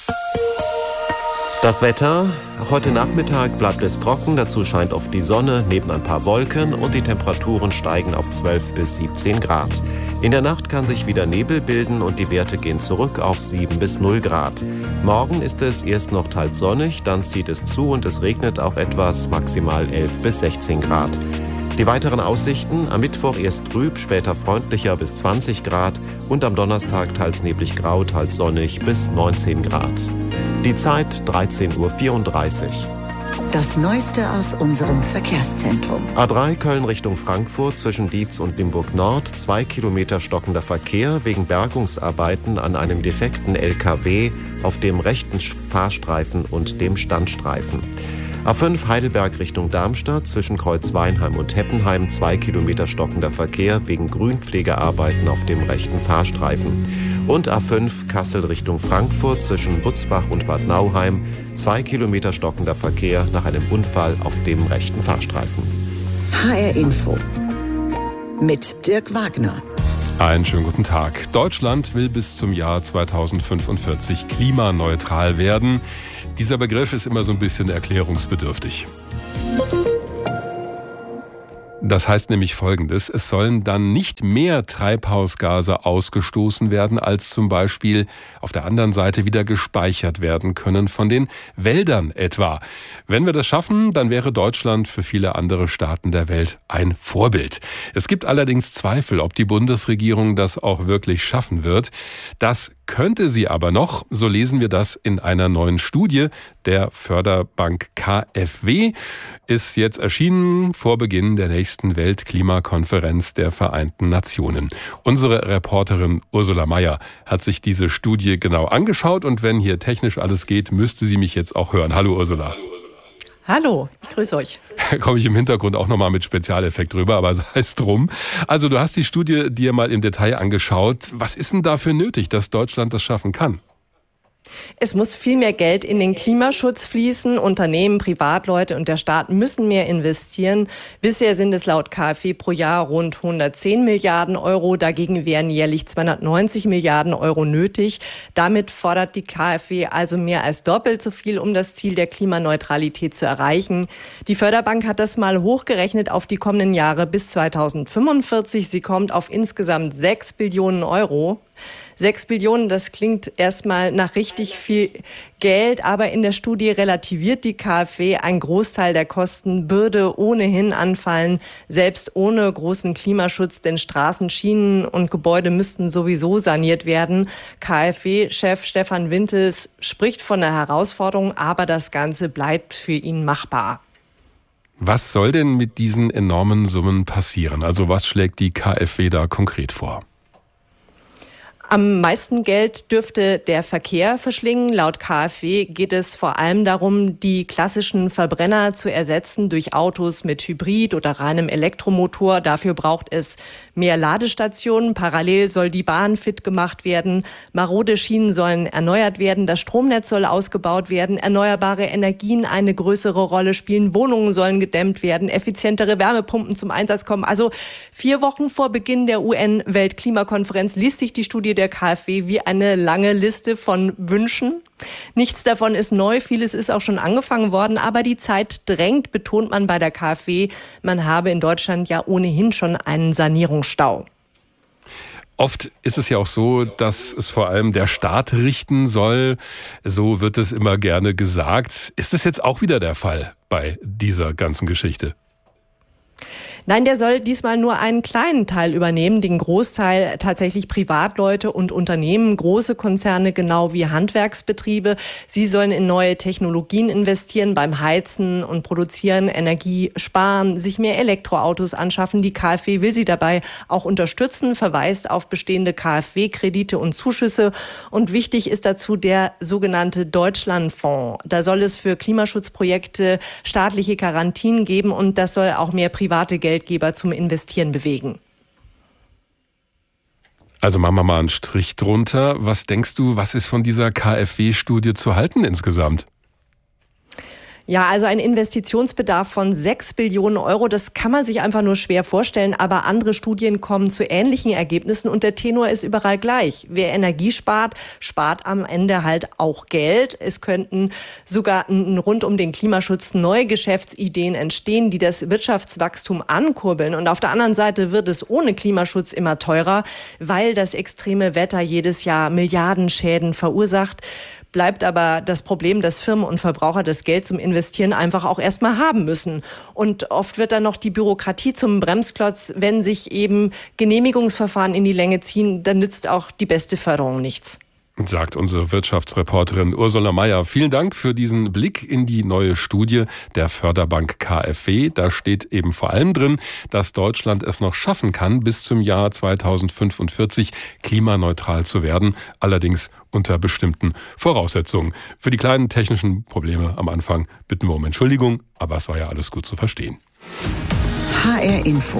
Das Wetter. Heute Nachmittag bleibt es trocken, dazu scheint oft die Sonne, neben ein paar Wolken und die Temperaturen steigen auf 12 bis 17 Grad. In der Nacht kann sich wieder Nebel bilden und die Werte gehen zurück auf 7 bis 0 Grad. Morgen ist es erst noch teils sonnig, dann zieht es zu und es regnet auch etwas, maximal 11 bis 16 Grad. Die weiteren Aussichten: am Mittwoch erst trüb, später freundlicher bis 20 Grad und am Donnerstag teils neblig grau, teils sonnig bis 19 Grad. Die Zeit 13:34 Uhr. Das Neueste aus unserem Verkehrszentrum. A3 Köln Richtung Frankfurt zwischen Dietz und Limburg Nord, 2 Kilometer stockender Verkehr wegen Bergungsarbeiten an einem defekten LKW auf dem rechten Fahrstreifen und dem Standstreifen. A5 Heidelberg Richtung Darmstadt zwischen Kreuzweinheim und Heppenheim, 2 Kilometer stockender Verkehr wegen Grünpflegearbeiten auf dem rechten Fahrstreifen. Und A5 Kassel Richtung Frankfurt zwischen Butzbach und Bad Nauheim, 2 Kilometer stockender Verkehr nach einem Unfall auf dem rechten Fahrstreifen. HR Info mit Dirk Wagner. Einen schönen guten Tag. Deutschland will bis zum Jahr 2045 klimaneutral werden. Dieser Begriff ist immer so ein bisschen erklärungsbedürftig. Das heißt nämlich Folgendes: Es sollen dann nicht mehr Treibhausgase ausgestoßen werden, als zum Beispiel auf der anderen Seite wieder gespeichert werden können von den Wäldern etwa. Wenn wir das schaffen, dann wäre Deutschland für viele andere Staaten der Welt ein Vorbild. Es gibt allerdings Zweifel, ob die Bundesregierung das auch wirklich schaffen wird. Das könnte sie aber noch, so lesen wir das in einer neuen Studie der Förderbank KfW, ist jetzt erschienen vor Beginn der nächsten Weltklimakonferenz der Vereinten Nationen. Unsere Reporterin Ursula Mayer hat sich diese Studie genau angeschaut und wenn hier technisch alles geht, müsste sie mich jetzt auch hören. Hallo Ursula. Hallo, ich grüße euch. Da komme ich im Hintergrund auch nochmal mit Spezialeffekt drüber, aber sei es drum. Also du hast die Studie dir mal im Detail angeschaut. Was ist denn dafür nötig, dass Deutschland das schaffen kann? Es muss viel mehr Geld in den Klimaschutz fließen. Unternehmen, Privatleute und der Staat müssen mehr investieren. Bisher sind es laut KfW pro Jahr rund 110 Milliarden Euro. Dagegen wären jährlich 290 Milliarden Euro nötig. Damit fordert die KfW also mehr als doppelt so viel, um das Ziel der Klimaneutralität zu erreichen. Die Förderbank hat das mal hochgerechnet auf die kommenden Jahre bis 2045. Sie kommt auf insgesamt 6 Billionen Euro. 6 Billionen, das klingt erstmal nach richtig viel Geld, aber in der Studie relativiert die KfW, ein Großteil der Kosten würde ohnehin anfallen, selbst ohne großen Klimaschutz, denn Straßen, Schienen und Gebäude müssten sowieso saniert werden. KfW-Chef Stefan Wintels spricht von einer Herausforderung, aber das Ganze bleibt für ihn machbar. Was soll denn mit diesen enormen Summen passieren? Also was schlägt die KfW da konkret vor? Am meisten Geld dürfte der Verkehr verschlingen. Laut KfW geht es vor allem darum, die klassischen Verbrenner zu ersetzen durch Autos mit Hybrid- oder reinem Elektromotor. Dafür braucht es mehr Ladestationen. Parallel soll die Bahn fit gemacht werden. Marode Schienen sollen erneuert werden. Das Stromnetz soll ausgebaut werden. Erneuerbare Energien eine größere Rolle spielen. Wohnungen sollen gedämmt werden. Effizientere Wärmepumpen zum Einsatz kommen. Also 4 Wochen vor Beginn der UN-Weltklimakonferenz liest sich die Studie der KfW wie eine lange Liste von Wünschen. Nichts davon ist neu, vieles ist auch schon angefangen worden, aber die Zeit drängt, betont man bei der KfW. Man habe in Deutschland ja ohnehin schon einen Sanierungsstau. Oft ist es ja auch so, dass es vor allem der Staat richten soll. So wird es immer gerne gesagt. Ist das jetzt auch wieder der Fall bei dieser ganzen Geschichte? Nein, der soll diesmal nur einen kleinen Teil übernehmen, den Großteil tatsächlich Privatleute und Unternehmen, große Konzerne genau wie Handwerksbetriebe. Sie sollen in neue Technologien investieren, beim Heizen und Produzieren Energie sparen, sich mehr Elektroautos anschaffen. Die KfW will sie dabei auch unterstützen, verweist auf bestehende KfW-Kredite und Zuschüsse. Und wichtig ist dazu der sogenannte Deutschlandfonds. Da soll es für Klimaschutzprojekte staatliche Garantien geben und das soll auch mehr private Geldgeber zum Investieren bewegen. Also machen wir mal einen Strich drunter. Was denkst du, was ist von dieser KfW-Studie zu halten insgesamt? Ja, also ein Investitionsbedarf von 6 Billionen Euro, das kann man sich einfach nur schwer vorstellen, aber andere Studien kommen zu ähnlichen Ergebnissen und der Tenor ist überall gleich. Wer Energie spart, spart am Ende halt auch Geld. Es könnten sogar rund um den Klimaschutz neue Geschäftsideen entstehen, die das Wirtschaftswachstum ankurbeln. Und auf der anderen Seite wird es ohne Klimaschutz immer teurer, weil das extreme Wetter jedes Jahr Milliardenschäden verursacht. Bleibt aber das Problem, dass Firmen und Verbraucher das Geld zum Investieren einfach auch erstmal haben müssen. Und oft wird dann noch die Bürokratie zum Bremsklotz. Wenn sich eben Genehmigungsverfahren in die Länge ziehen, dann nützt auch die beste Förderung nichts. Sagt unsere Wirtschaftsreporterin Ursula Mayer. Vielen Dank für diesen Blick in die neue Studie der Förderbank KfW. Da steht eben vor allem drin, dass Deutschland es noch schaffen kann, bis zum Jahr 2045 klimaneutral zu werden. Allerdings unter bestimmten Voraussetzungen. Für die kleinen technischen Probleme am Anfang bitten wir um Entschuldigung, aber es war ja alles gut zu verstehen. HR Info.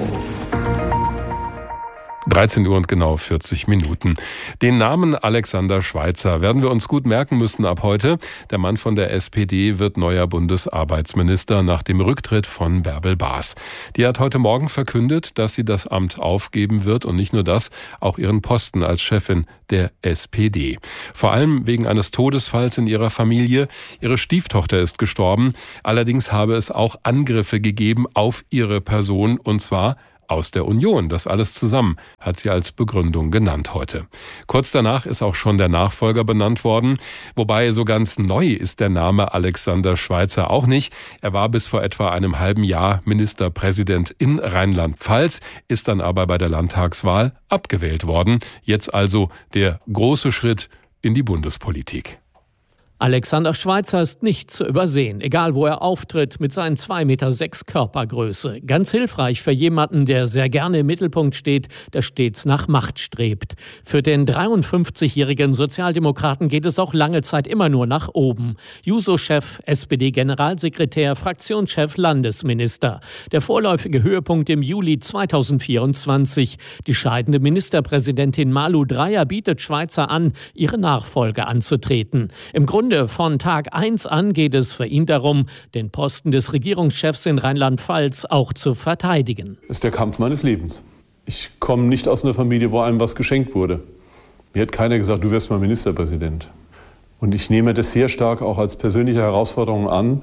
13 Uhr und genau 40 Minuten. Den Namen Alexander Schweitzer werden wir uns gut merken müssen ab heute. Der Mann von der SPD wird neuer Bundesarbeitsminister nach dem Rücktritt von Bärbel Baas. Die hat heute Morgen verkündet, dass sie das Amt aufgeben wird und nicht nur das, auch ihren Posten als Chefin der SPD. Vor allem wegen eines Todesfalls in ihrer Familie. Ihre Stieftochter ist gestorben. Allerdings habe es auch Angriffe gegeben auf ihre Person und zwar aus der Union. Das alles zusammen hat sie als Begründung genannt heute. Kurz danach ist auch schon der Nachfolger benannt worden. Wobei so ganz neu ist der Name Alexander Schweitzer auch nicht. Er war bis vor etwa einem halben Jahr Ministerpräsident in Rheinland-Pfalz, ist dann aber bei der Landtagswahl abgewählt worden. Jetzt also der große Schritt in die Bundespolitik. Alexander Schweitzer ist nicht zu übersehen, egal wo er auftritt, mit seinen 2,6 Meter Körpergröße. Ganz hilfreich für jemanden, der sehr gerne im Mittelpunkt steht, der stets nach Macht strebt. Für den 53-jährigen Sozialdemokraten geht es auch lange Zeit immer nur nach oben. Juso-Chef, SPD-Generalsekretär, Fraktionschef, Landesminister. Der vorläufige Höhepunkt im Juli 2024. Die scheidende Ministerpräsidentin Malu Dreyer bietet Schweitzer an, ihre Nachfolge anzutreten. Im Grunde von Tag 1 an geht es für ihn darum, den Posten des Regierungschefs in Rheinland-Pfalz auch zu verteidigen. Das ist der Kampf meines Lebens. Ich komme nicht aus einer Familie, wo einem was geschenkt wurde. Mir hat keiner gesagt, du wirst mal Ministerpräsident. Und ich nehme das sehr stark auch als persönliche Herausforderung an,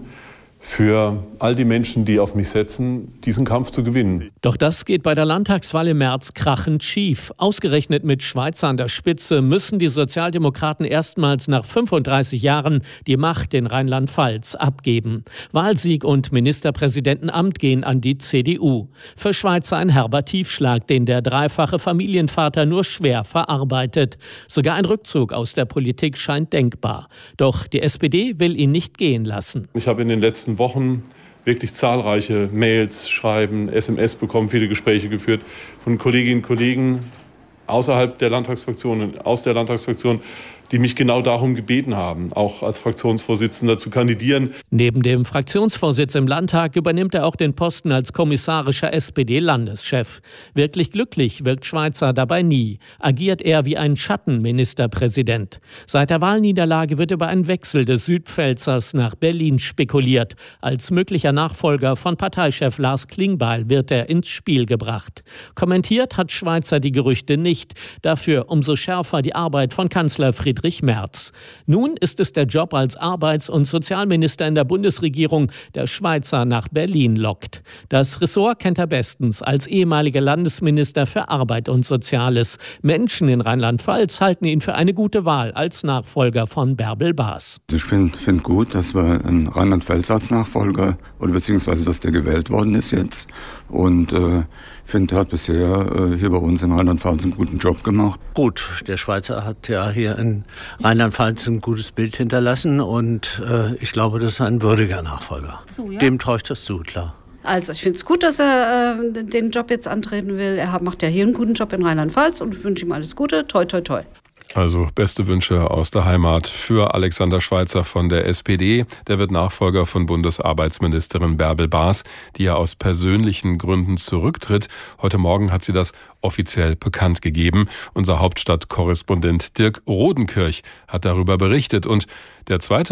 für all die Menschen, die auf mich setzen, diesen Kampf zu gewinnen. Doch das geht bei der Landtagswahl im März krachend schief. Ausgerechnet mit Schweitzer an der Spitze müssen die Sozialdemokraten erstmals nach 35 Jahren die Macht in Rheinland-Pfalz abgeben. Wahlsieg und Ministerpräsidentenamt gehen an die CDU. Für Schweitzer ein herber Tiefschlag, den der dreifache Familienvater nur schwer verarbeitet. Sogar ein Rückzug aus der Politik scheint denkbar. Doch die SPD will ihn nicht gehen lassen. Ich habe in den letzten Wochen wirklich zahlreiche Mails, Schreiben, SMS bekommen, viele Gespräche geführt von Kolleginnen und Kollegen außerhalb der Landtagsfraktion und aus der Landtagsfraktion, die mich genau darum gebeten haben, auch als Fraktionsvorsitzender zu kandidieren. Neben dem Fraktionsvorsitz im Landtag übernimmt er auch den Posten als kommissarischer SPD-Landeschef. Wirklich glücklich wirkt Schweitzer dabei nie. Agiert er wie ein Schattenministerpräsident. Seit der Wahlniederlage wird über einen Wechsel des Südpfälzers nach Berlin spekuliert. Als möglicher Nachfolger von Parteichef Lars Klingbeil wird er ins Spiel gebracht. Kommentiert hat Schweitzer die Gerüchte nicht. Dafür umso schärfer die Arbeit von Kanzler Friedrich Merz. Nun ist es der Job als Arbeits- und Sozialminister in der Bundesregierung, der Schweitzer nach Berlin lockt. Das Ressort kennt er bestens als ehemaliger Landesminister für Arbeit und Soziales. Menschen in Rheinland-Pfalz halten ihn für eine gute Wahl als Nachfolger von Bärbel Baas. Ich finde gut, dass wir in Rheinland-Pfalz als Nachfolger oder beziehungsweise, dass der gewählt worden ist jetzt. Und finde, er hat bisher hier bei uns in Rheinland-Pfalz einen guten Job gemacht. Gut, der Schweitzer hat ja hier in Rheinland-Pfalz ein gutes Bild hinterlassen und ich glaube, das ist ein würdiger Nachfolger. So, ja. Dem traue ich das zu, klar. Also ich finde es gut, dass er den Job jetzt antreten will. Er macht ja hier einen guten Job in Rheinland-Pfalz und ich wünsche ihm alles Gute. Toi, toi, toi. Also beste Wünsche aus der Heimat für Alexander Schweitzer von der SPD. Der wird Nachfolger von Bundesarbeitsministerin Bärbel Baas, die ja aus persönlichen Gründen zurücktritt. Heute Morgen hat sie das offiziell bekannt gegeben. Unser Hauptstadtkorrespondent Dirk Rodenkirch hat darüber berichtet. Und der zweite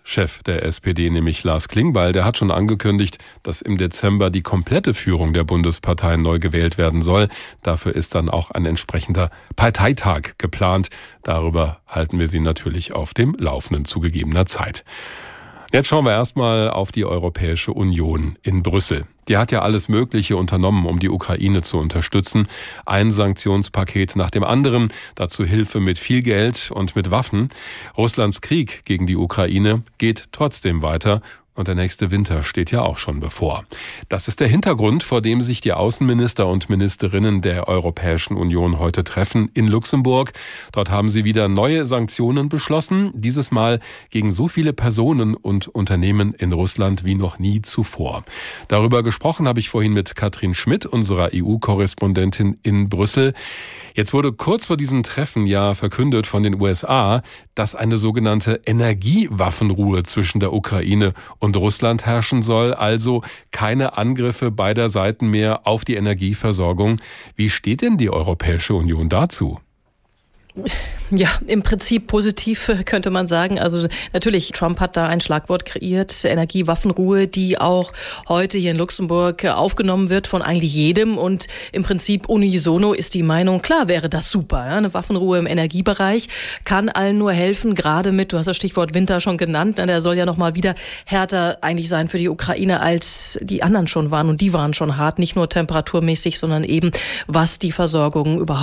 Chef der SPD, nämlich Lars Klingbeil, der hat schon angekündigt, dass im Dezember die komplette Führung der Bundesparteien neu gewählt werden soll. Dafür ist dann auch ein entsprechender Parteitag geplant. Darüber halten wir Sie natürlich auf dem Laufenden zu gegebener Zeit. Jetzt schauen wir erstmal auf die Europäische Union in Brüssel. Die hat ja alles Mögliche unternommen, um die Ukraine zu unterstützen. Ein Sanktionspaket nach dem anderen, dazu Hilfe mit viel Geld und mit Waffen. Russlands Krieg gegen die Ukraine geht trotzdem weiter. Und der nächste Winter steht ja auch schon bevor. Das ist der Hintergrund, vor dem sich die Außenminister und Ministerinnen der Europäischen Union heute treffen in Luxemburg. Dort haben sie wieder neue Sanktionen beschlossen, dieses Mal gegen so viele Personen und Unternehmen in Russland wie noch nie zuvor. Darüber gesprochen habe ich vorhin mit Katrin Schmidt, unserer EU-Korrespondentin in Brüssel. Jetzt wurde kurz vor diesem Treffen ja verkündet von den USA, dass eine sogenannte Energiewaffenruhe zwischen der Ukraine und Russland herrschen soll, also keine Angriffe beider Seiten mehr auf die Energieversorgung. Wie steht denn die Europäische Union dazu? Ja, im Prinzip positiv könnte man sagen. Also natürlich, Trump hat da ein Schlagwort kreiert, Energiewaffenruhe, die auch heute hier in Luxemburg aufgenommen wird von eigentlich jedem. Und im Prinzip unisono ist die Meinung, klar wäre das super. Ja? Eine Waffenruhe im Energiebereich kann allen nur helfen, gerade mit, du hast das Stichwort Winter schon genannt, der soll ja nochmal wieder härter eigentlich sein für die Ukraine, als die anderen schon waren. Und die waren schon hart, nicht nur temperaturmäßig, sondern eben was die Versorgung überhaupt